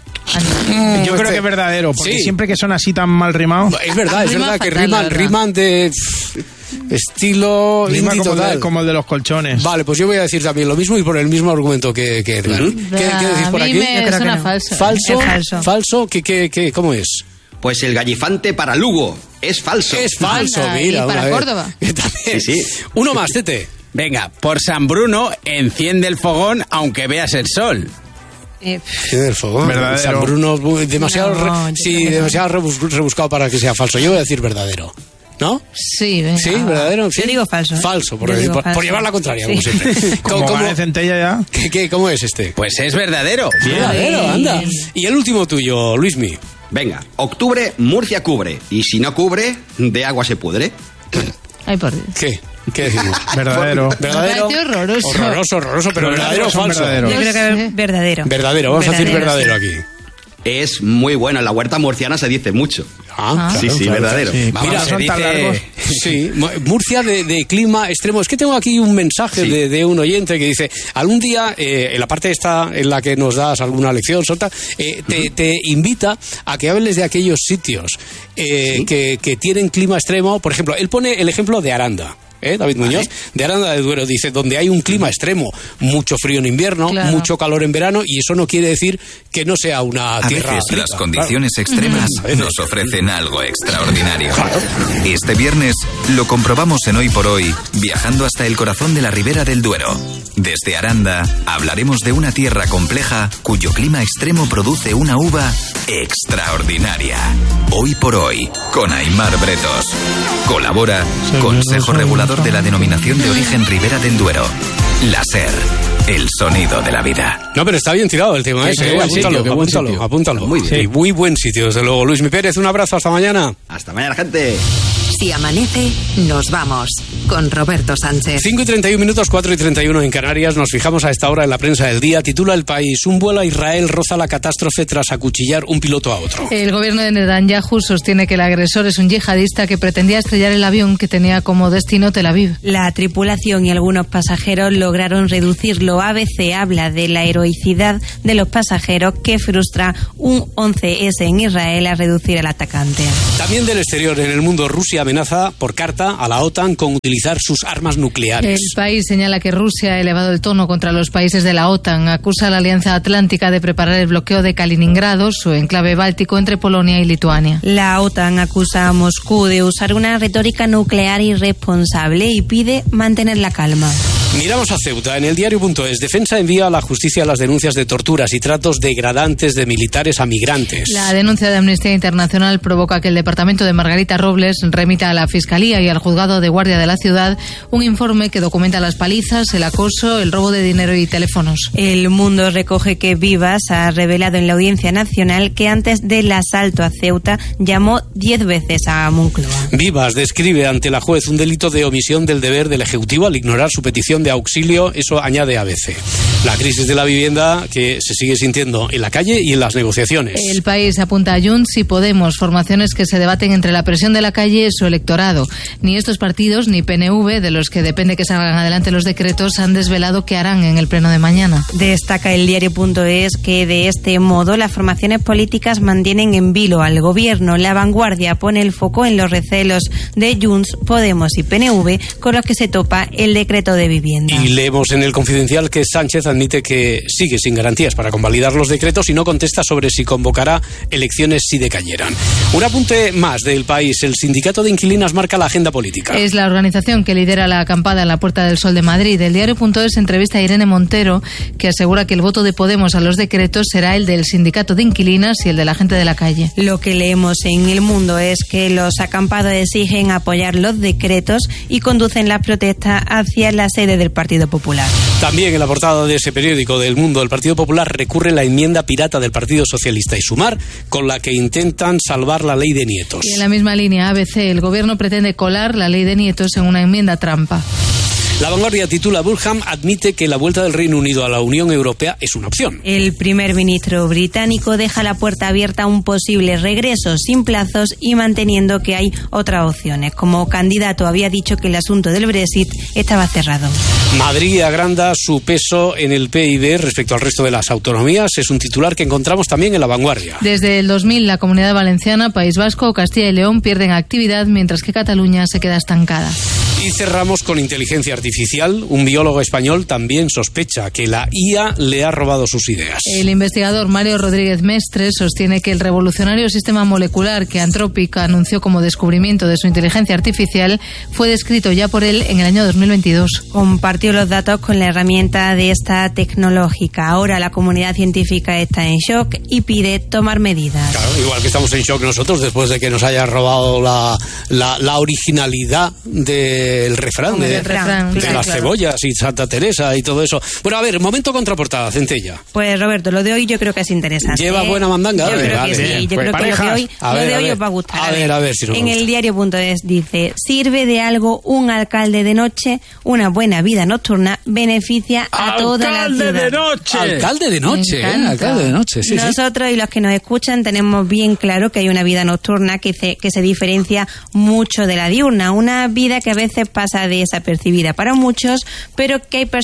Mm, yo creo que es verdadero, porque sí. siempre que son así tan mal rimados. Es verdad, es verdad que riman, riman de estilo rima como, total. De, como el de los colchones. Vale, pues yo voy a decir también lo mismo y por el mismo argumento que, que Edgar. ¿Qué, ¿Qué decís por aquí? Me yo suena no. falso. ¿Falso? Es falso. ¿Falso? ¿Qué, qué, qué, ¿Cómo es? Pues el gallifante para Lugo. Es falso. Es falso, Anda, mira. Y para Córdoba. Sí, sí. Uno más, Tete. Venga, por San Bruno, enciende el fogón aunque veas el sol. Eh, el fogón. Verdadero. San Bruno, demasiado, no, re, sí, demasiado rebus, rebuscado para que sea falso. Yo voy a decir verdadero. ¿No? Sí, venga. Sí, verdadero. ¿Sí? Yo digo falso. ¿eh? Falso, por, decir, por, falso. por llevar la contraria, sí. como siempre. ¿Cómo, ¿Cómo de Centella ya? ¿Qué, qué, ¿Cómo es este? Pues es verdadero. Verdadero, anda. Y el último tuyo, Luismi. Venga, octubre, Murcia cubre. Y si no cubre, de agua se pudre. Ay, por Dios. ¿Qué? ¿Qué decimos? Verdadero. ¿Verdadero? Horroroso. Horroroso, horroroso, pero verdadero o falso. Verdadero. Yo creo que es verdadero. Verdadero, vamos verdadero, a decir verdadero sí. aquí. Es muy bueno, en la huerta murciana se dice mucho. Ah, sí, claro, sí, claro, verdadero. Sí. Vamos, Mira, se son dice... tan largos. Sí, Murcia de, de clima extremo. Es que tengo aquí un mensaje sí. de, de un oyente que dice, algún día, eh, en la parte esta en la que nos das alguna lección, Sota, eh, te, uh-huh. te invita a que hables de aquellos sitios eh, ¿Sí? que, que tienen clima extremo. Por ejemplo, él pone el ejemplo de Aranda. ¿eh? David Muñoz, de Aranda de Duero, dice, donde hay un clima extremo, mucho frío en invierno, claro. mucho calor en verano, y eso no quiere decir que no sea una a tierra veces rica, las condiciones claro. extremas veces. nos ofrecen algo extraordinario. Claro. Este viernes lo comprobamos en Hoy por Hoy, viajando hasta el corazón de la Ribera del Duero. Desde Aranda hablaremos de una tierra compleja cuyo clima extremo produce una uva extraordinaria. Hoy por Hoy, con Aimar Bretos. Colabora Consejo Regulador de la Denominación de Origen Ribera del Duero. La SER, el sonido de la vida. No, pero está bien tirado el tema ese. Qué ¿eh? buen Apúntalo, sitio, qué buen apúntalo, sitio. apúntalo. Muy bien. Sí, muy buen sitio, desde luego. Luis Mi Pérez, un abrazo, hasta mañana. Hasta mañana, gente. Si amanece, nos vamos. Con Roberto Sánchez. cinco y treinta y un minutos, cuatro y treinta y uno en Canarias. Nos fijamos a esta hora en la prensa del día. Titula El País: un vuelo a Israel roza la catástrofe tras acuchillar un piloto a otro. El gobierno de Netanyahu sostiene que el agresor es un yihadista que pretendía estrellar el avión que tenía como destino Tel Aviv. La tripulación y algunos pasajeros lograron reducirlo. A B C habla de la heroicidad de los pasajeros que frustra un once ese en Israel a reducir al atacante. También del exterior, en el mundo, Rusia amenaza por carta a la OTAN con utilizar sus armas nucleares. El País señala que Rusia ha elevado el tono contra los países de la OTAN. Acusa a la Alianza Atlántica de preparar el bloqueo de Kaliningrado, su enclave báltico entre Polonia y Lituania. La OTAN acusa a Moscú de usar una retórica nuclear irresponsable y pide mantener la calma. Miramos a Ceuta. En el diario.es, Defensa envía a la justicia las denuncias de torturas y tratos degradantes de militares a migrantes. La denuncia de Amnistía Internacional provoca que el departamento de Margarita Robles remita a la Fiscalía y al Juzgado de Guardia de la ciudad un informe que documenta las palizas, el acoso, el robo de dinero y teléfonos. El Mundo recoge que Vivas ha revelado en la Audiencia Nacional que antes del asalto a Ceuta llamó diez veces a Moncloa. Vivas describe ante la juez un delito de omisión del deber del Ejecutivo al ignorar su petición de auxilio, eso añade A B C. La crisis de la vivienda que se sigue sintiendo en la calle y en las negociaciones. El País apunta a Junts y Podemos, formaciones que se debaten entre la presión de la calle y su electorado. Ni estos partidos ni P N V, de los que depende que salgan adelante los decretos, han desvelado qué harán en el pleno de mañana. Destaca el diario.es que de este modo las formaciones políticas mantienen en vilo al gobierno. La Vanguardia pone el foco en los recelos de Junts, Podemos y P N V con los que se topa el decreto de vivienda. Y leemos en el Confidencial que Sánchez admite que sigue sin garantías para convalidar los decretos y no contesta sobre si convocará elecciones si decayeran. Un apunte más del País. El Sindicato de Inquilinas marca la agenda política. Es la organización que lidera la acampada en la Puerta del Sol de Madrid. El diario.es entrevista a Irene Montero, que asegura que el voto de Podemos a los decretos será el del Sindicato de Inquilinas y el de la gente de la calle. Lo que leemos en El Mundo es que los acampados exigen apoyar los decretos y conducen las protestas hacia la sede del Partido Popular. También en la portada de ese periódico del Mundo, el Partido Popular recurre a la enmienda pirata del Partido Socialista y Sumar, con la que intentan salvar la ley de nietos. Y en la misma línea, A B C, el gobierno pretende colar la ley de nietos en una enmienda trampa. La Vanguardia titula: Burham admite que la vuelta del Reino Unido a la Unión Europea es una opción. El primer ministro británico deja la puerta abierta a un posible regreso sin plazos y manteniendo que hay otras opciones. Como candidato había dicho que el asunto del Brexit estaba cerrado. Madrid agranda su peso en el P I B respecto al resto de las autonomías. Es un titular que encontramos también en La Vanguardia. Desde el dos mil, la Comunidad Valenciana, País Vasco o Castilla y León pierden actividad, mientras que Cataluña se queda estancada. Y cerramos con inteligencia artificial. Un biólogo español también sospecha que la I A le ha robado sus ideas. El investigador Mario Rodríguez Mestre sostiene que el revolucionario sistema molecular que Anthropic anunció como descubrimiento de su inteligencia artificial fue descrito ya por él en el año dos mil veintidós. Compartió los datos con la herramienta de esta tecnológica. Ahora la comunidad científica está en shock y pide tomar medidas. Claro, igual que estamos en shock nosotros después de que nos haya robado la, la, la originalidad del refrán, de, del refrán de claro, las claro. cebollas y Santa Teresa y todo eso. Bueno, a ver, momento contraportada, Centella. Pues Roberto, lo de hoy yo creo que es interesante. ¿Lleva ¿eh? buena mandanga? Yo vale, creo vale, que sí, bien. yo Pues creo parejas. que lo de hoy, A lo ver, de a hoy ver. os va a gustar. A ver, a ver si nos En gusta. el diario.es dice: ¿sirve de algo un alcalde de noche? Una buena vida nocturna beneficia a toda la ciudad. ¡Alcalde de noche! Alcalde de noche, Me ¿eh? encanta. Alcalde de noche, sí, sí. Nosotros y los que nos escuchan tenemos bien claro que hay una vida nocturna que se, que se diferencia mucho de la diurna. Una vida que a veces pasa desapercibida para muchos, pero que hay personas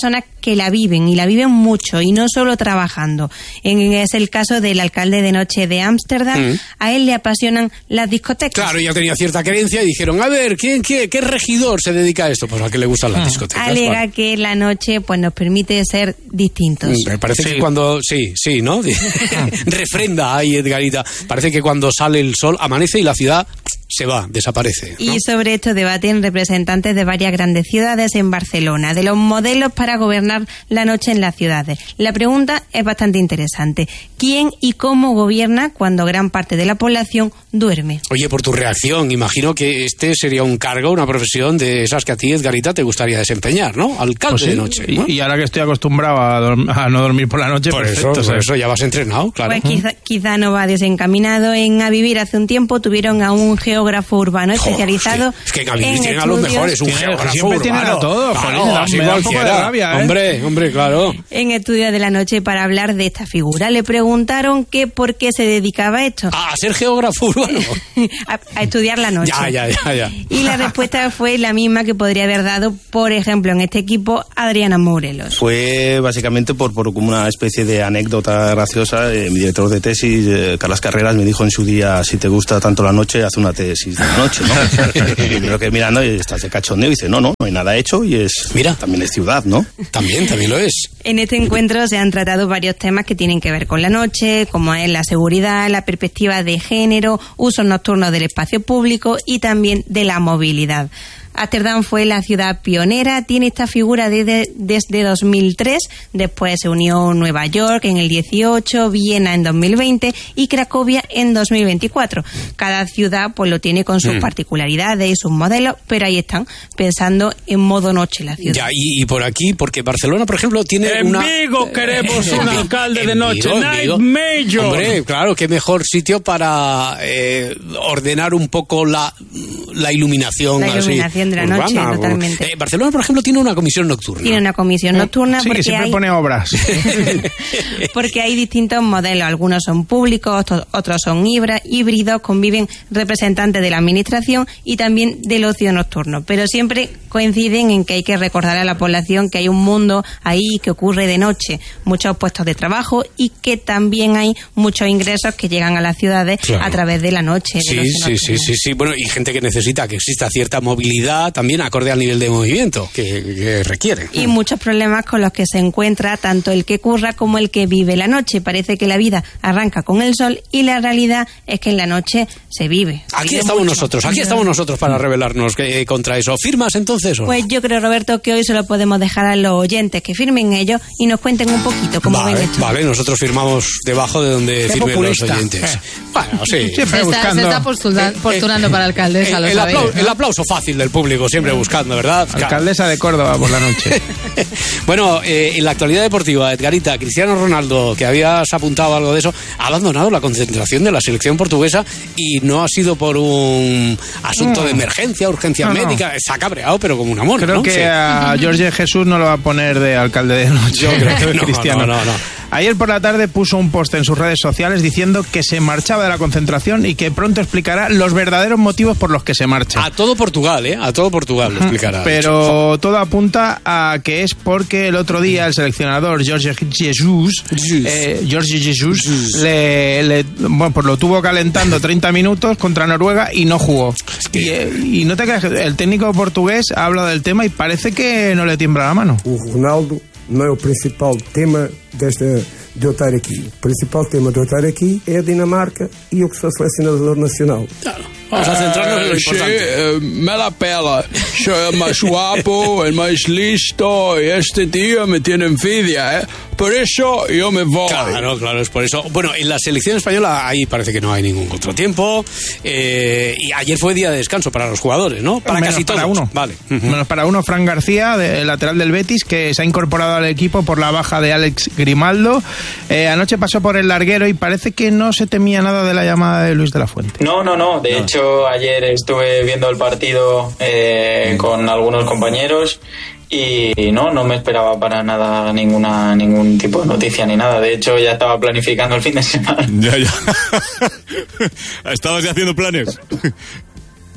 que la viven, y la viven mucho, y no solo trabajando. En, es el caso del alcalde de noche de Ámsterdam. Mm. A él le apasionan las discotecas. Claro, ya tenía cierta creencia y dijeron, a ver, ¿quién, qué, qué regidor se dedica a esto? Pues a que le gustan las mm. discotecas. Alega vale. que la noche pues nos permite ser distintos. Mm, me parece sí. que cuando... Sí, sí, ¿no? Refrenda ahí, Edgarita. Parece que cuando sale el sol, amanece y la ciudad se va, desaparece, ¿no? Y sobre esto debaten representantes de varias grandes ciudades en Barcelona, de los modelos para gobernar la noche en las ciudades. La pregunta es bastante interesante. ¿Quién y cómo gobierna cuando gran parte de la población duerme? Oye, por tu reacción, imagino que este sería un cargo, una profesión de esas que a ti, Edgarita, te gustaría desempeñar, ¿no? Alcalde pues sí, de noche, ¿no? Y, y ahora que estoy acostumbrado a, dorm- a no dormir por la noche, por perfecto, eso, por ¿sabes? eso ya vas entrenado, claro. Pues quizá, quizá no va desencaminado. En A Vivir hace un tiempo tuvieron a un geógrafo urbano especializado. Es que, es que en A Vivir tienen a los mejores, un geógrafo siempre urbano. Tienen a todos, claro, Jolín, así me da un cualquiera. poco de rabia, ¿eh? Hombre, hombre, claro. En Estudios de la Noche para hablar de esta figura. Le preguntaron que por qué se dedicaba a esto. A ser geógrafo urbano. a, a estudiar la noche. Ya, ya, ya, ya. Y la respuesta fue la misma que podría haber dado, por ejemplo, en este equipo, Adriana Morelos. Fue básicamente por, por como una especie de anécdota graciosa. Eh, mi director de tesis, eh, Carlas Carreras, me dijo en su día, si te gusta tanto la noche, haz una tesis de la noche, ¿no? Y creo que mirando y estás de cachondeo y dice, no, no, no hay nada hecho y es... Mira. También es ciudad, ¿no? También, también lo es. En este encuentro se han tratado varios temas que tienen que ver con la noche, como es la seguridad, la perspectiva de género, usos nocturnos del espacio público y también de la movilidad. Ámsterdam fue la ciudad pionera, tiene esta figura desde, desde dos mil tres, después se unió Nueva York en el dieciocho, Viena en dos mil veinte y Cracovia en dos mil veinticuatro. Cada ciudad pues lo tiene con sus mm. particularidades y sus modelos, pero ahí están, pensando en modo noche la ciudad. Ya, y, y por aquí, porque Barcelona, por ejemplo, tiene en una... En Vigo queremos un alcalde de noche, Vigo, Night Vigo. Major. Hombre, claro, qué mejor sitio para eh, ordenar un poco la, la iluminación. La iluminación así, de la urbana, noche, o... totalmente. Eh, Barcelona, por ejemplo, tiene una comisión nocturna. Tiene una comisión nocturna sí, porque siempre hay... pone obras. porque hay distintos modelos. Algunos son públicos, otros son híbridos, conviven representantes de la administración y también del ocio nocturno. Pero siempre coinciden en que hay que recordar a la población que hay un mundo ahí que ocurre de noche, muchos puestos de trabajo y que también hay muchos ingresos que llegan a las ciudades claro. a través de la noche. Sí, de sí, sí, sí, sí. Bueno, y gente que necesita que exista cierta movilidad también acorde al nivel de movimiento que, que requiere. Y muchos problemas con los que se encuentra tanto el que curra como el que vive la noche. Parece que la vida arranca con el sol y la realidad es que en la noche se vive. Se aquí vive estamos mucho. nosotros, aquí estamos nosotros para rebelarnos eh, contra eso. ¿Firmas entonces? ¿O? Pues yo creo, Roberto, que hoy se lo podemos dejar a los oyentes que firmen ellos y nos cuenten un poquito cómo vale, ven esto. Vale, nosotros firmamos debajo de donde Qué firmen populista. los oyentes. Eh. Bueno, sí. Se está, se está postula- postulando eh, eh, para alcaldesa, el, lo el, sabéis, aplau- ¿no? el aplauso fácil del público, siempre buscando, ¿verdad? Alcaldesa de Córdoba por la noche. Bueno, eh, en la actualidad deportiva, Edgarita, Cristiano Ronaldo, que habías apuntado algo de eso, ha abandonado la concentración de la selección portuguesa y no ha sido por un asunto no. de emergencia, urgencia no, médica. No. Se ha cabreado, pero como un amor. Creo ¿no? que sí. a Jorge Jesús no lo va a poner de alcalde de noche. Yo creo que no, Cristiano. no, no, no. Ayer por la tarde puso un post en sus redes sociales diciendo que se marchaba de la concentración y que pronto explicará los verdaderos motivos por los que se marcha. A todo Portugal, ¿eh? A todo Portugal lo explicará. Pero todo apunta a que es porque el otro día el seleccionador Jorge Jesús, eh, Jorge Jesús, le, le, bueno, pues lo tuvo calentando treinta minutos contra Noruega y no jugó. Es que... y, eh, y no te creas, el técnico portugués ha hablado del tema y parece que no le tiembla la mano. O Ronaldo não é o principal tema desta, de eu estar aqui. O principal tema de eu estar aqui é a Dinamarca e eu que sou selecionador nacional. Claro. Vamos a centrarnos en lo importante. Sí, eh, me la pela. Soy el más guapo, el más listo y este tío me tiene envidia, ¿eh? Por eso yo me voy. Claro, claro, es por eso. Bueno, en la selección española ahí parece que no hay ningún contratiempo. Eh, y ayer fue día de descanso para los jugadores, ¿no? Para Menos casi todos. Para uno. Vale. Menos para uno, Fran García, de, lateral del Betis, que se ha incorporado al equipo por la baja de Alex Grimaldo. Eh, anoche pasó por el larguero y parece que no se temía nada de la llamada de Luis de la Fuente. No, no, no. De no. hecho, ayer estuve viendo el partido eh, con algunos compañeros y no, no me esperaba para nada ninguna ningún tipo de noticia ni nada. De hecho, ya estaba planificando el fin de semana. Ya, ya. ¿Estabas ya haciendo planes?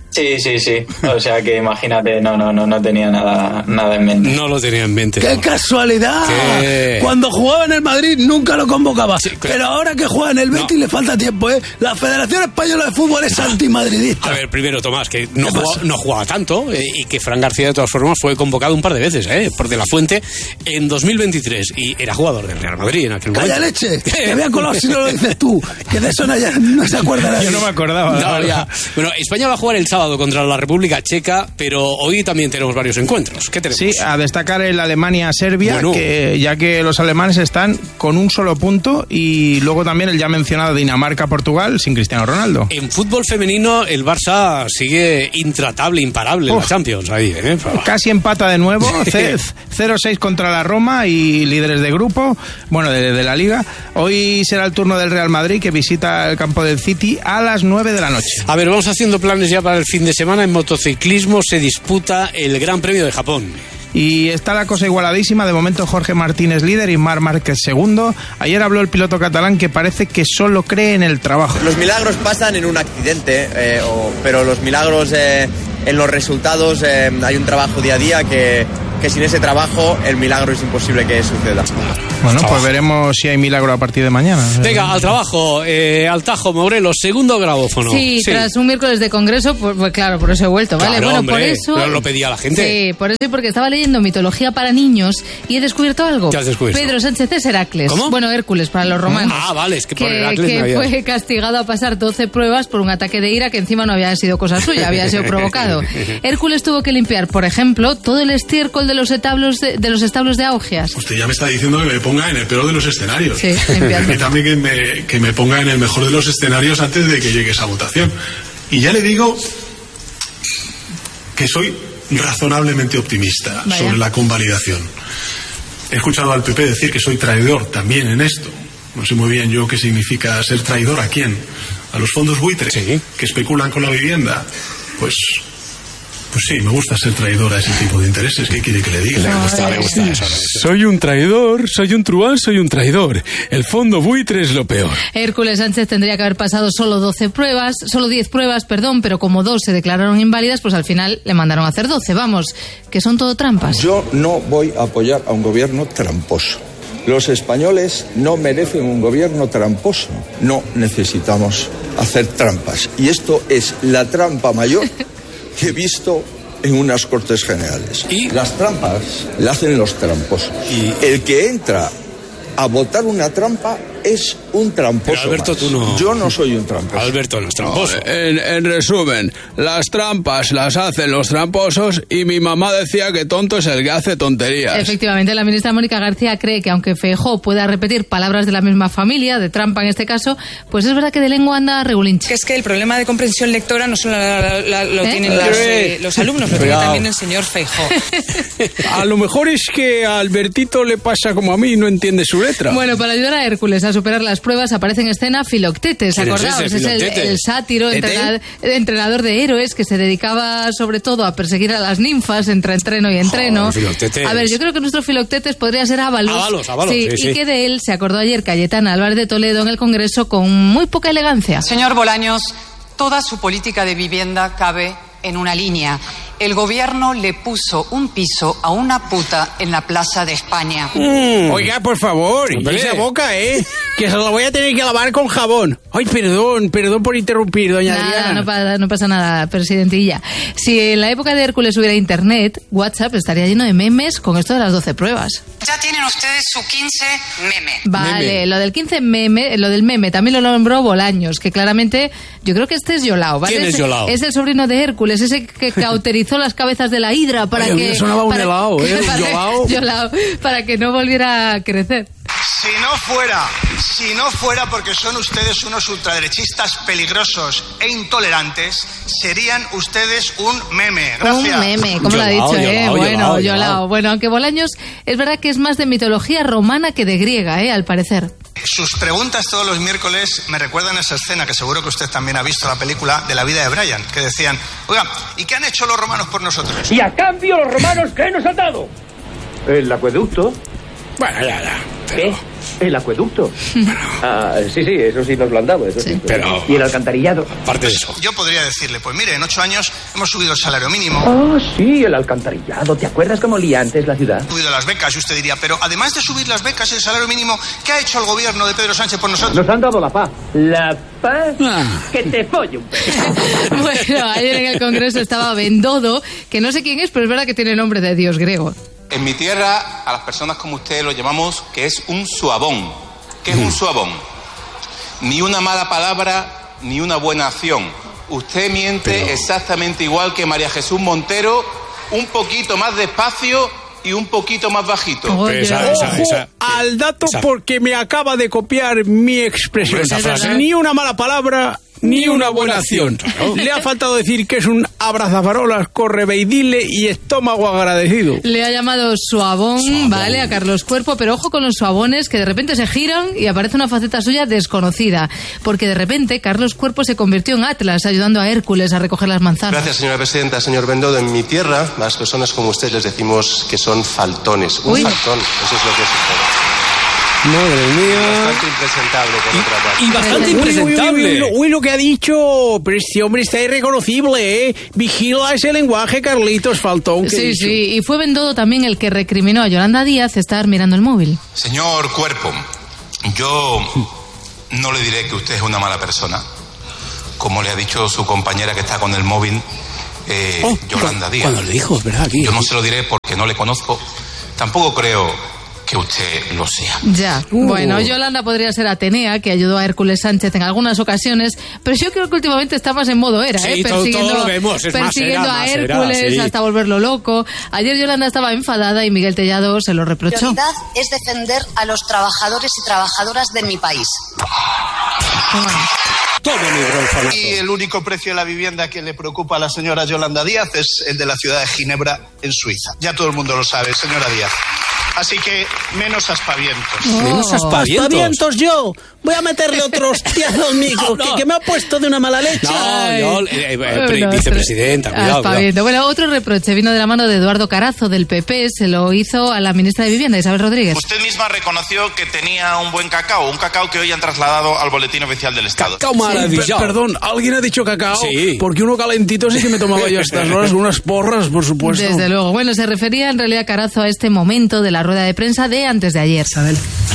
Sí, sí, sí. O sea que imagínate, no, no, no, no tenía nada, nada en mente. No lo tenía en mente. ¡Qué casualidad! ¿Qué? Cuando jugaba en el Madrid nunca lo convocaba. Sí, pero ahora que juega en el Betis no. le falta tiempo, ¿eh? La Federación Española de Fútbol es antimadridista. A ver, primero, Tomás, que no jugaba, no jugaba tanto eh, y que Fran García de todas formas fue convocado un par de veces, ¿eh? Por De La Fuente en dos mil veintitrés y era jugador del Real Madrid en aquel momento. ¡Calla leche! Que me ha colado si no lo dices tú. Que de eso no, ya, no se acuerda nadie. Yo no me acordaba. No, ya. Bueno, España va a jugar el sábado contra la República Checa, pero hoy también tenemos varios encuentros. ¿Qué tenemos? Sí, a destacar el Alemania-Serbia, bueno. que ya que los alemanes están con un solo punto, y luego también el ya mencionado Dinamarca-Portugal sin Cristiano Ronaldo. En fútbol femenino el Barça sigue intratable, imparable Uf, en la Champions. Ahí, ¿eh? Casi empata de nuevo, cero seis contra la Roma y líderes de grupo, bueno, de, de la Liga. Hoy será el turno del Real Madrid, que visita el campo del City a las nueve de la noche. A ver, vamos haciendo planes ya para el fin de semana. En motociclismo se disputa el Gran Premio de Japón. Y está la cosa igualadísima. De momento Jorge Martínez líder y Marc Márquez segundo. Ayer habló el piloto catalán, que parece que solo cree en el trabajo. Los milagros pasan en un accidente, eh, o, pero los milagros eh, en los resultados eh, hay un trabajo día a día que, que sin ese trabajo el milagro es imposible que suceda. Bueno, pues veremos si hay milagro a partir de mañana. Venga, al trabajo, eh, al Tajo, Morelos, segundo grabófono. Sí, sí, tras un miércoles de congreso, pues, pues claro, por eso he vuelto, ¿vale? Claro, bueno, hombre, por eso... pero lo pedía la gente. Sí, por eso y porque estaba leyendo mitología para niños y he descubierto algo. ¿Qué has descubierto? Pedro Sánchez es Heracles. ¿Cómo? Bueno, Hércules para los romanos. Ah, vale, es que por que, Heracles que no había... fue castigado a pasar doce pruebas por un ataque de ira que encima no había sido cosa suya, había sido provocado. Hércules tuvo que limpiar, por ejemplo, todo el estiércol de los establos de, de los establos de Augias. Usted ya me está diciendo que me ponga en el peor de los escenarios. Sí, y también que me, que me ponga en el mejor de los escenarios antes de que llegue esa votación. Y ya le digo que soy razonablemente optimista Vaya. sobre la convalidación. He escuchado al P P decir que soy traidor también en esto. No sé muy bien yo qué significa ser traidor. ¿A quién? ¿A los fondos buitres sí. que especulan con la vivienda? Pues... Pues sí, me gusta ser traidor a ese tipo de intereses. ¿Qué quiere que le diga? Le gusta, le gusta eso. Soy un traidor, soy un truán, soy un traidor. El fondo buitre es lo peor. Hércules Sánchez tendría que haber pasado solo doce pruebas, solo diez pruebas, perdón, pero como dos se declararon inválidas, pues al final le mandaron a hacer doce. Vamos, que son todo trampas. Yo no voy a apoyar a un gobierno tramposo. Los españoles no merecen un gobierno tramposo. No necesitamos hacer trampas. Y esto es la trampa mayor que he visto en unas Cortes Generales. ¿Y? Las trampas las hacen los tramposos. ¿Y? El que entra a votar una trampa es un tramposo. Pero Alberto, más. tú no. Yo no soy un tramposo. Alberto no es tramposo. No, en, en resumen, las trampas las hacen los tramposos y mi mamá decía que tonto es el que hace tonterías. Efectivamente, la ministra Mónica García cree que aunque Feijóo pueda repetir palabras de la misma familia, de trampa en este caso, pues es verdad que de lengua anda regulinche. Que es que el problema de comprensión lectora no solo la, la, la, lo ¿Eh? tienen las, eh, los alumnos, lo tiene también el señor Feijóo. A lo mejor es que a Albertito le pasa como a mí y no entiende su letra. Bueno, para ayudar a Hércules a superar las pruebas aparece en escena Filoctetes, acordaos, es, es el, el sátiro, entrenad, entrenador de héroes que se dedicaba sobre todo a perseguir a las ninfas entre entreno y entreno. Joder, a ver, yo creo que nuestro Filoctetes podría ser Ábalos. Ábalos, Ábalos, sí, sí, y sí. que de él se acordó ayer Cayetana Álvarez de Toledo en el Congreso con muy poca elegancia. Señor Bolaños, toda su política de vivienda cabe en una línea. El gobierno le puso un piso a una puta en la Plaza de España. Mm. Oiga, por favor, y esa boca, ¿eh? Que se la voy a tener que lavar con jabón. Ay, perdón, perdón por interrumpir, doña nada, Adriana. No pasa, no pasa nada, presidentilla. Si en la época de Hércules hubiera internet, WhatsApp estaría lleno de memes con esto de las doce pruebas. Ya tienen ustedes su quince meme. Vale, meme. Lo del quince meme, lo del meme también lo nombró Bolaños, que claramente yo creo que este es Yolao, ¿vale? ¿Quién es Yolao? Es el sobrino de Hércules, ese que cauterizó las cabezas de la hidra para Oye, que... me sonaba un para, helado, ¿eh? Para, Yolao. Yolao, para que no volviera a crecer. Si no fuera, si no fuera porque son ustedes unos ultraderechistas peligrosos e intolerantes, serían ustedes un meme. Gracias. Un meme, como lo ha dicho, Yolao, ¿eh? Yolao, bueno, Yolao, Yolao. Yolao. Bueno, aunque Bolaños es verdad que es más de mitología romana que de griega, ¿eh? Al parecer. Sus preguntas todos los miércoles me recuerdan esa escena que seguro que usted también ha visto, la película de la vida de Brian, que decían, oiga, ¿y qué han hecho los romanos por nosotros? Y a cambio los romanos, ¿qué nos han dado? El acueducto. Bueno, ya, ya. ¿Qué? El acueducto. Ah, sí, sí, eso sí nos lo han dado. Eso sí. Sí. Pero... ¿Y el alcantarillado? Aparte de eso. Yo podría decirle, pues mire, en ocho años hemos subido el salario mínimo. Ah, sí, el alcantarillado. ¿Te acuerdas cómo olía antes la ciudad? Hemos subido las becas, y usted diría, pero además de subir las becas y el salario mínimo, ¿qué ha hecho el gobierno de Pedro Sánchez por nosotros? Nos han dado la paz. La paz ah. que te folle un perro. Bueno, ayer en el Congreso estaba Bendodo, que no sé quién es, pero es verdad que tiene nombre de dios griego. En mi tierra, a las personas como usted lo llamamos que es un suabón. ¿Qué es un suabón? Ni una mala palabra, ni una buena acción. Usted miente Pero... exactamente igual que María Jesús Montero, un poquito más despacio y un poquito más bajito. Oye, esa, esa, esa, esa, al dato esa. Porque me acaba de copiar mi expresión. Esa frase. Ni una mala palabra... Ni una buena acción. Claro. Le ha faltado decir que es un abrazafarolas, correveidile y estómago agradecido. Le ha llamado suabón, suabón, vale, a Carlos Cuerpo, pero ojo con los suabones que de repente se giran y aparece una faceta suya desconocida. Porque de repente Carlos Cuerpo se convirtió en Atlas, ayudando a Hércules a recoger las manzanas. Gracias, señora presidenta. Señor Bendodo, en mi tierra, las personas como usted les decimos que son faltones. Un Uy. faltón, eso es lo que es usted. Madre mía. Bastante impresentable, por otra parte. Y bastante impresentable. Uy, uy, uy, uy, lo que ha dicho, pero este hombre está irreconocible, ¿eh? Vigila ese lenguaje, Carlitos, faltón. Sí, sí, y fue Bendodo también el que recriminó a Yolanda Díaz estar mirando el móvil. Señor Cuerpo, yo no le diré que usted es una mala persona, como le ha dicho su compañera que está con el móvil, eh, oh, Yolanda Díaz. Cuando le dijo, es verdad. Aquí, yo no se lo diré porque no le conozco, tampoco creo que usted lo sea. Ya, uh. bueno, Yolanda podría ser Atenea, que ayudó a Hércules Sánchez en algunas ocasiones, pero yo creo que últimamente está más en modo era, sí, ¿eh? Persiguiendo, todo, todo lo vemos. Es persiguiendo más, a era, Hércules era, sí. hasta volverlo loco. Ayer Yolanda estaba enfadada y Miguel Tellado se lo reprochó. Mi prioridad es defender a los trabajadores y trabajadoras de mi país. Bueno. Y el único precio de la vivienda que le preocupa a la señora Yolanda Díaz es el de la ciudad de Ginebra, en Suiza. Ya todo el mundo lo sabe, señora Díaz. Así que menos aspavientos. Oh. Menos aspavientos. Aspavientos yo. Voy a meterle otro hostiazo al micro, no, no. Que, que me ha puesto de una mala leche. No, no, eh, eh, pre, no vicepresidenta, cuidado, cuidado. Bueno, otro reproche vino de la mano de Eduardo Carazo, del P P, se lo hizo a la ministra de Vivienda, Isabel Rodríguez. Usted misma reconoció que tenía un buen cacao, un cacao que hoy han trasladado al Boletín Oficial del Estado. Cacao maravilloso. Sí, perdón, ¿alguien ha dicho cacao? Sí. Porque uno calentito sí que me tomaba yo a estas horas, unas porras, por supuesto. Desde luego. Bueno, se refería en realidad Carazo a este momento de la rueda de prensa de antes de ayer. Isabel.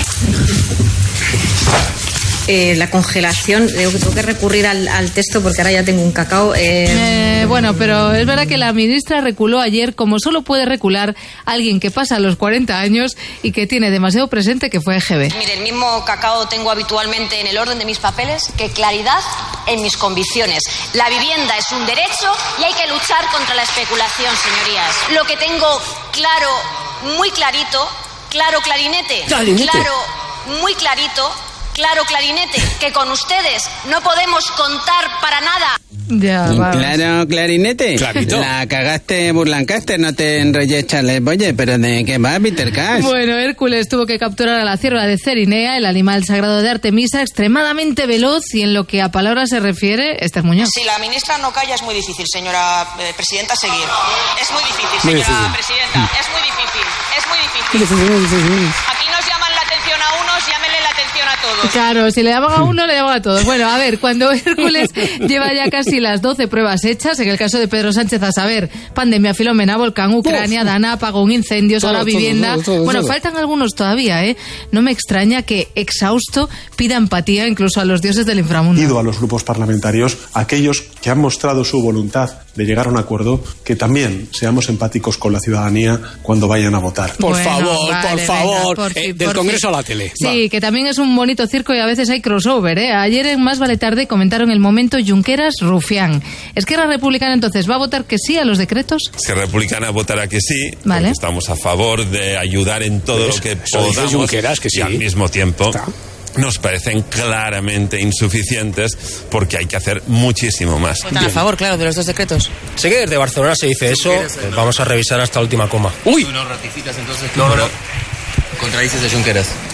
Eh, la congelación, digo que tengo que recurrir al, al texto porque ahora ya tengo un cacao. Eh... Eh, bueno, pero es verdad que la ministra reculó ayer como solo puede recular alguien que pasa los cuarenta años y que tiene demasiado presente que fue E G B. Mire, el mismo cacao tengo habitualmente en el orden de mis papeles que claridad en mis convicciones. La vivienda es un derecho y hay que luchar contra la especulación, señorías. Lo que tengo claro, muy clarito, claro clarinete, clarinete. claro, muy clarito, claro clarinete, que con ustedes no podemos contar para nada. Ya, claro, clarinete. Clarito. La cagaste Burlancaster, no te enrolles, Charles. Oye, pero ¿de qué va, Peter Cash? Bueno, Hércules tuvo que capturar a la cierva de Cerinea, el animal sagrado de Artemisa, extremadamente veloz y en lo que a palabras se refiere, Esther Muñoz. Si la ministra no calla es muy difícil, señora eh, presidenta, seguir. Es muy difícil, señora muy difícil. presidenta. Es muy difícil, es muy difícil. Aquí nos llaman la atención a unos, llámenle la atención a todos. Claro, si le llaman a uno, le llaman a todos. Bueno, a ver, cuando Hércules lleva ya casi las doce pruebas hechas, en el caso de Pedro Sánchez, a saber, pandemia, Filomena, volcán, Ucrania, Dana, apagón, incendios, ahora vivienda. Todo, todo, todo, bueno, todo. Faltan algunos todavía, ¿eh? No me extraña que, exhausto, pida empatía incluso a los dioses del inframundo. Pido a los grupos parlamentarios, aquellos que han mostrado su voluntad de llegar a un acuerdo, que también seamos empáticos con la ciudadanía cuando vayan a votar. Por bueno, favor, vale, por favor, venga, por eh, fin, del por Congreso fin. a la tele. Sí, Va. que también es un bonito circo y a veces hay crossover, ¿eh? Ayer en Más Vale Tarde comentaron el momento Junqueras-Rufián. ¿Esquerra Republicana entonces va a votar que sí a los decretos? Esquerra Republicana votará que sí, vale. Porque estamos a favor de ayudar en todo pues lo que eso podamos dice Junqueras, que sí. Y al mismo tiempo Está. nos parecen claramente insuficientes porque hay que hacer muchísimo más. Votan a favor, claro, de los dos decretos. Sé que desde Barcelona se dice eso, vamos a revisar hasta la última coma. ¡Uy! ¿Tú no ratificas entonces? No, no. Contradices a Junqueras.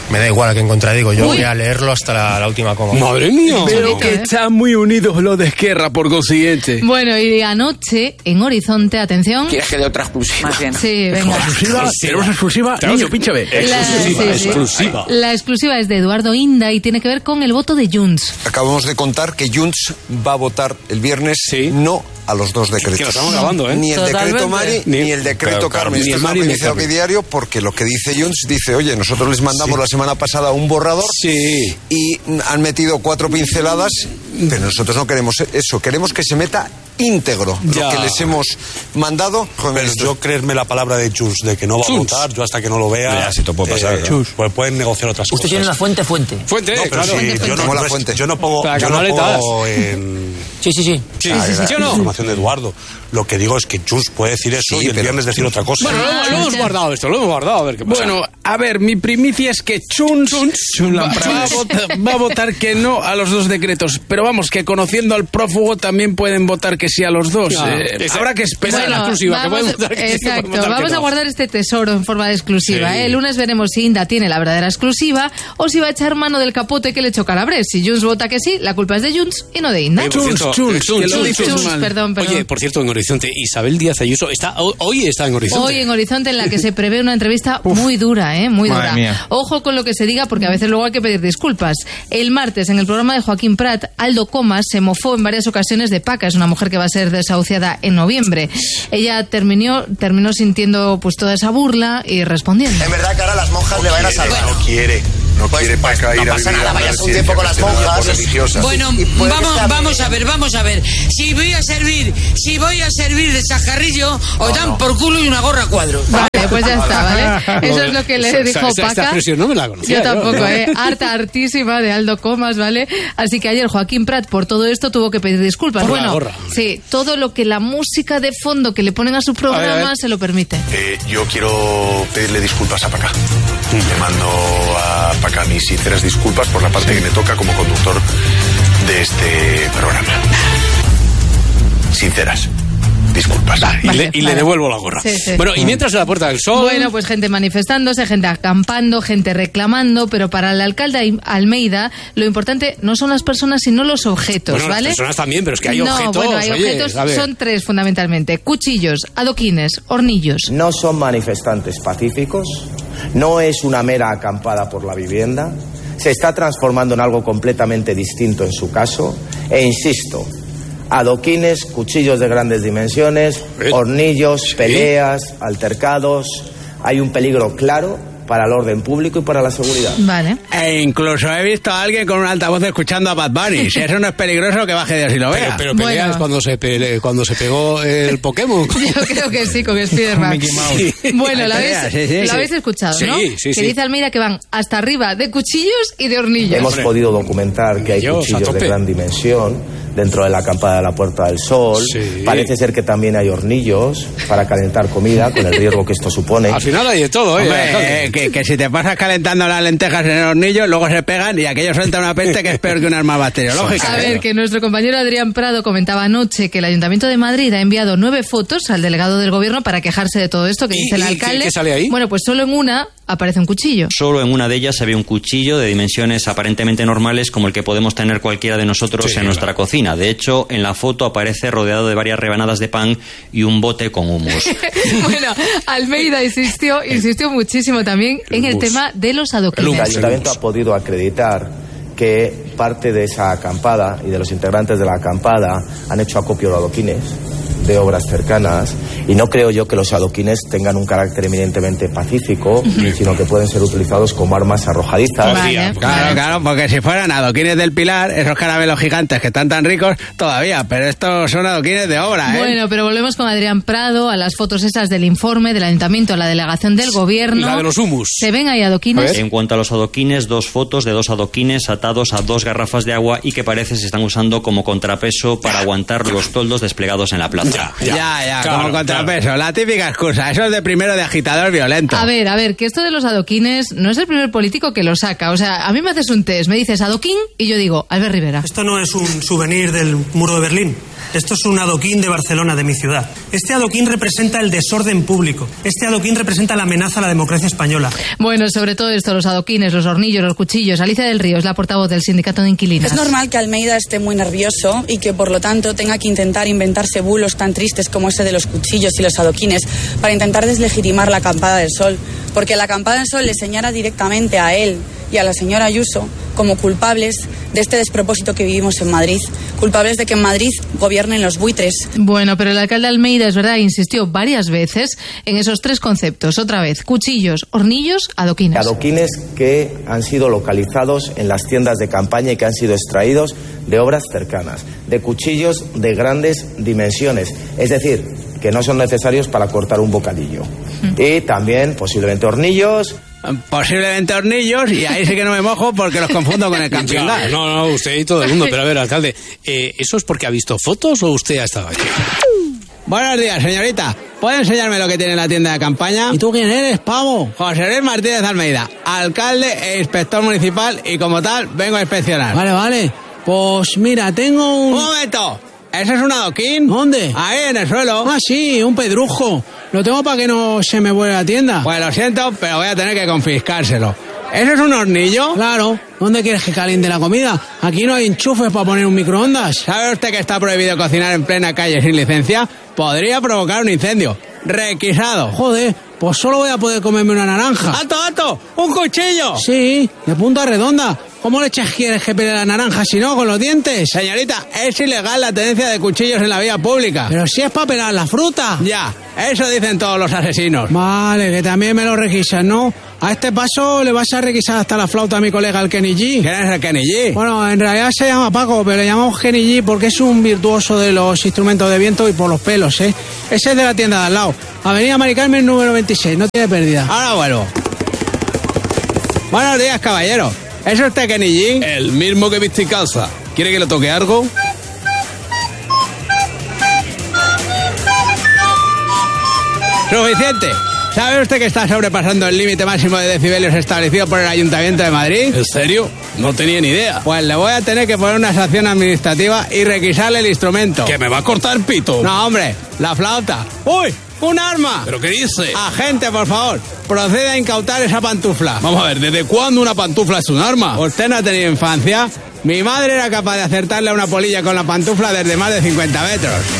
Me da igual a quién contradigo, yo Uy. voy a leerlo hasta la, la última coma. Madre mía. Veo que están muy unidos los de Esquerra, por consiguiente. Bueno, y anoche, en Horizonte, atención... ¿Quieres que dé otra exclusiva? Más bien. Sí, venga. ¿Exclusiva? ¿Tenemos exclusiva? Niño, pínchame. La, sí, sí. Exclusiva. La exclusiva es de Eduardo Inda y tiene que ver con el voto de Junts. Acabamos de contar que Junts va a votar el viernes no a los dos decretos. Que lo estamos grabando, ¿eh? Ni el Totalmente. decreto Mari ni, Ni- el decreto Claro, Carmen. ni Esto el es Mari una ni el primicia Carmen. diario porque lo que dice Junts dice, oye, nosotros les mandamos la semana pasada un borrador Sí. y han metido cuatro pinceladas, pero nosotros no queremos eso, queremos que se meta íntegro Ya. lo que les hemos mandado. Pero yo creerme la palabra de Chus de que no va a Chus. votar, yo hasta que no lo vea. Ya, si te puede pasar, eh, ¿no? Pues pueden negociar otras Usted cosas. tiene una fuente, fuente. Fuente, No, pero claro. sí, yo no, Como la no es- fuente. yo no pongo, Para yo no canaletas. pongo en, Sí, sí, sí. Sí, Ah, sí, sí, ¿verdad? ¿sí o no? información de Eduardo. Lo que digo es que Chus puede decir eso Sí, y el pero- viernes decir otra cosa. Bueno, lo, lo hemos guardado esto, lo hemos guardado, a ver qué pasa. Bueno, a ver, mi primicia es que Chuns, va, va a votar, va a votar que no a los dos decretos. Pero vamos, que conociendo al prófugo también pueden votar que sí a los dos. Claro. Eh, Esa- habrá que esperar. Bueno, exclusiva, que vamos, pueden votar que sí, que pueden exacto, votar que vamos a no. guardar este tesoro en forma de exclusiva. Sí. ¿eh? El lunes veremos si Inda tiene la verdadera exclusiva o si va a echar mano del capote que le echó Calabres. Si Junts vota que sí, la culpa es de Junts y no de Inda. Oye, por Chuns, cierto, Chuns, eh, Chuns, que lo Chuns, dices Chuns. mal. Perdón, perdón. Oye, por cierto, en Horizonte, Isabel Díaz Ayuso está, hoy está en Horizonte. Hoy en Horizonte, en la que se prevé una entrevista muy dura, ¿eh? Muy Madre dura. mía. Ojo con lo que se diga, porque a veces luego hay que pedir disculpas. El martes, en el programa de Joaquín Prat, Aldo Comas se mofó en varias ocasiones de Paca. Es una mujer que va a ser desahuciada en noviembre. Ella terminó, terminó sintiendo pues toda esa burla y respondiendo. En verdad que ahora las monjas le van a salvar. No quiere, no quiere Paca ir no a pasa vivir nada, a una vayas un residencia tiempo con las gestionada por monjas. religiosas. Bueno, Y puede que vamos, sea- vamos a ver, vamos a ver. Si voy a servir, si voy a servir de chajarrillo, os dan por culo y una gorra a cuadros. Vale, pues ya está, ¿vale? Eso es lo que le Esa- dijo esa- esta Paca. expresión no me la conocía. Yo tampoco, ¿no? ¿eh? Harta, hartísima de Aldo Comas, ¿vale? Así que ayer Joaquín Prat por todo esto tuvo que pedir disculpas. Por la bueno, gorra. sí, todo lo que la música de fondo que le ponen a su programa A ver, a ver. se lo permite. Eh, yo quiero pedirle disculpas a Paca. Le mando a Paca mis sinceras disculpas por la parte que me toca como conductor de este programa. Sinceras disculpas. Y, Vale, le, y le vale. devuelvo la gorra. Sí, sí. Bueno, y mientras en la Puerta del Sol... Bueno, pues gente manifestándose, gente acampando, gente reclamando, pero para el alcalde Almeida lo importante no son las personas sino los objetos, Bueno, las ¿vale? personas también, pero es que hay no, objetos, bueno, hay oye, objetos, a ver. son tres fundamentalmente: cuchillos, adoquines, hornillos. No son manifestantes pacíficos, no es una mera acampada por la vivienda, se está transformando en algo completamente distinto en su caso, e insisto, adoquines, cuchillos de grandes dimensiones, hornillos, peleas, altercados, hay un peligro claro para el orden público y para la seguridad. Vale. E incluso he visto a alguien con un altavoz escuchando a Bad Bunny. Si eso no es peligroso, que baje Dios y lo vea. Pero, pero peleas Bueno. cuando se pele- cuando se pegó el Pokémon. Yo creo que sí, con Spiderman. Mickey Mouse. Bueno, lo Hay habéis, peleas, sí, sí, lo sí. habéis escuchado, Sí, ¿no? sí, que sí. dice Almeida que van hasta arriba de cuchillos y de hornillos. Hemos podido documentar que hay Ellos, a cuchillos de tope. gran dimensión dentro de la acampada de la Puerta del Sol. Sí. Parece ser que también hay hornillos para calentar comida, con el riesgo que esto supone. Al final hay de todo, ¿eh? Hombre, alcalde. eh, que, que si te pasas calentando las lentejas en el hornillo, luego se pegan y aquello suelta una peste que es peor que un arma bacteriológica. A ¿eh? ver, que nuestro compañero Adrián Prado comentaba anoche que el Ayuntamiento de Madrid ha enviado nueve fotos al delegado del gobierno para quejarse de todo esto que ¿Y- dice el y qué- alcalde. qué sale ahí? Bueno, pues solo en una aparece un cuchillo. Solo en una de ellas se ve un cuchillo de dimensiones aparentemente normales como el que podemos tener cualquiera de nosotros Sí, en nuestra cocina. De hecho, en la foto aparece rodeado de varias rebanadas de pan y un bote con humus. Bueno, Almeida insistió, insistió muchísimo también en el Humus. tema de los El adoquines. ayuntamiento ha podido acreditar que parte de esa acampada y de los integrantes de la acampada han hecho acopio de adoquines de obras cercanas, y no creo yo que los adoquines tengan un carácter eminentemente pacífico, sino que pueden ser utilizados como armas arrojadizas. Vale, Claro, claro, porque si fueran adoquines del Pilar, esos caramelos gigantes que están tan ricos, todavía, pero estos son adoquines de obra, ¿eh? Bueno, pero volvemos con Adrián Prado a las fotos esas del informe del Ayuntamiento a la delegación del gobierno. La de los humus. ¿Se ven ahí adoquines? En cuanto a los adoquines, dos fotos de dos adoquines atados a dos garrafas de agua y que parece se están usando como contrapeso para aguantar los toldos desplegados en la plaza. Ya, ya, Claro, como contrapeso. La típica excusa. Eso es de primero de agitador violento. A ver, a ver, que esto de los adoquines no es el primer político que lo saca. O sea, a mí me haces un test, me dices adoquín y yo digo, Albert Rivera. Esto no es un souvenir del muro de Berlín. Esto es un adoquín de Barcelona, de mi ciudad. Este adoquín representa el desorden público. Este adoquín representa la amenaza a la democracia española. Bueno, sobre todo esto, los adoquines, los hornillos, los cuchillos. Alicia del Río es la portavoz del Sindicato de Inquilinas. Es normal que Almeida esté muy nervioso y que, por lo tanto, tenga que intentar inventarse bulos tan tristes como ese de los cuchillos y los adoquines para intentar deslegitimar la acampada del Sol. Porque la acampada del Sol le señala directamente a él y a la señora Ayuso como culpables de este despropósito que vivimos en Madrid, culpables de que en Madrid gobiernen los buitres. Bueno, pero el alcalde Almeida, es verdad, insistió varias veces en esos tres conceptos. Otra vez, cuchillos, hornillos, adoquines. Adoquines que han sido localizados en las tiendas de campaña y que han sido extraídos de obras cercanas, de cuchillos de grandes dimensiones, es decir, que no son necesarios para cortar un bocadillo. Mm. Y también posiblemente hornillos. Posiblemente hornillos, y ahí sí que no me mojo porque los confundo con el camping gas. No, no, usted y todo el mundo, pero a ver, alcalde, eh, ¿eso es porque ha visto fotos o usted ha estado aquí? Buenos días, señorita. ¿Puede enseñarme lo que tiene en la tienda de campaña? ¿Y tú quién eres, pavo? José Luis Martínez Almeida, alcalde e inspector municipal, y como tal, vengo a inspeccionar. Vale, vale. Pues mira, tengo un... ¡Un momento! ¿Ese es un adoquín? ¿Dónde? Ahí, en el suelo. Ah, sí, un pedrujo. Lo tengo para que no se me vuelva la tienda. Pues lo siento, pero voy a tener que confiscárselo. ¿Eso es un hornillo? Claro. ¿Dónde quieres que caliente la comida? Aquí no hay enchufes para poner un microondas. ¿Sabe usted que está prohibido cocinar en plena calle sin licencia? Podría provocar un incendio. Requisado. Joder, pues solo voy a poder comerme una naranja. ¡Alto, alto! ¡Un cuchillo! Sí, de punta redonda. ¿Cómo leches quieres que pele la naranja si no, con los dientes? Señorita, es ilegal la tenencia de cuchillos en la vía pública. Pero si es para pelar la fruta. Ya, eso dicen todos los asesinos. Vale, que también me lo requisan, ¿no? A este paso le vas a requisar hasta la flauta a mi colega el Kenny G. ¿Quién es el Kenny G? Bueno, en realidad se llama Paco, pero le llamamos Kenny G porque es un virtuoso de los instrumentos de viento y por los pelos, ¿eh? Ese es de la tienda de al lado. Avenida Mari Carmen número veintiséis, no tiene pérdida. Ahora vuelvo. Buenos días, caballero. ¿Es usted Kenny G? El mismo que viste en casa. ¿Quiere que le toque algo? Suficiente. ¿Sabe usted que está sobrepasando el límite máximo de decibelios establecido por el Ayuntamiento de Madrid? ¿En serio? No tenía ni idea. Pues le voy a tener que poner una sanción administrativa y requisarle el instrumento. ¿Que me va a cortar el pito? No, hombre, la flauta. ¡Uy! ¡Un arma! ¿Pero qué dice? Agente, por favor, proceda a incautar esa pantufla. Vamos a ver, ¿desde cuándo una pantufla es un arma? ¿Usted no ha tenido infancia? Mi madre era capaz de acertarle a una polilla con la pantufla desde más de cincuenta metros.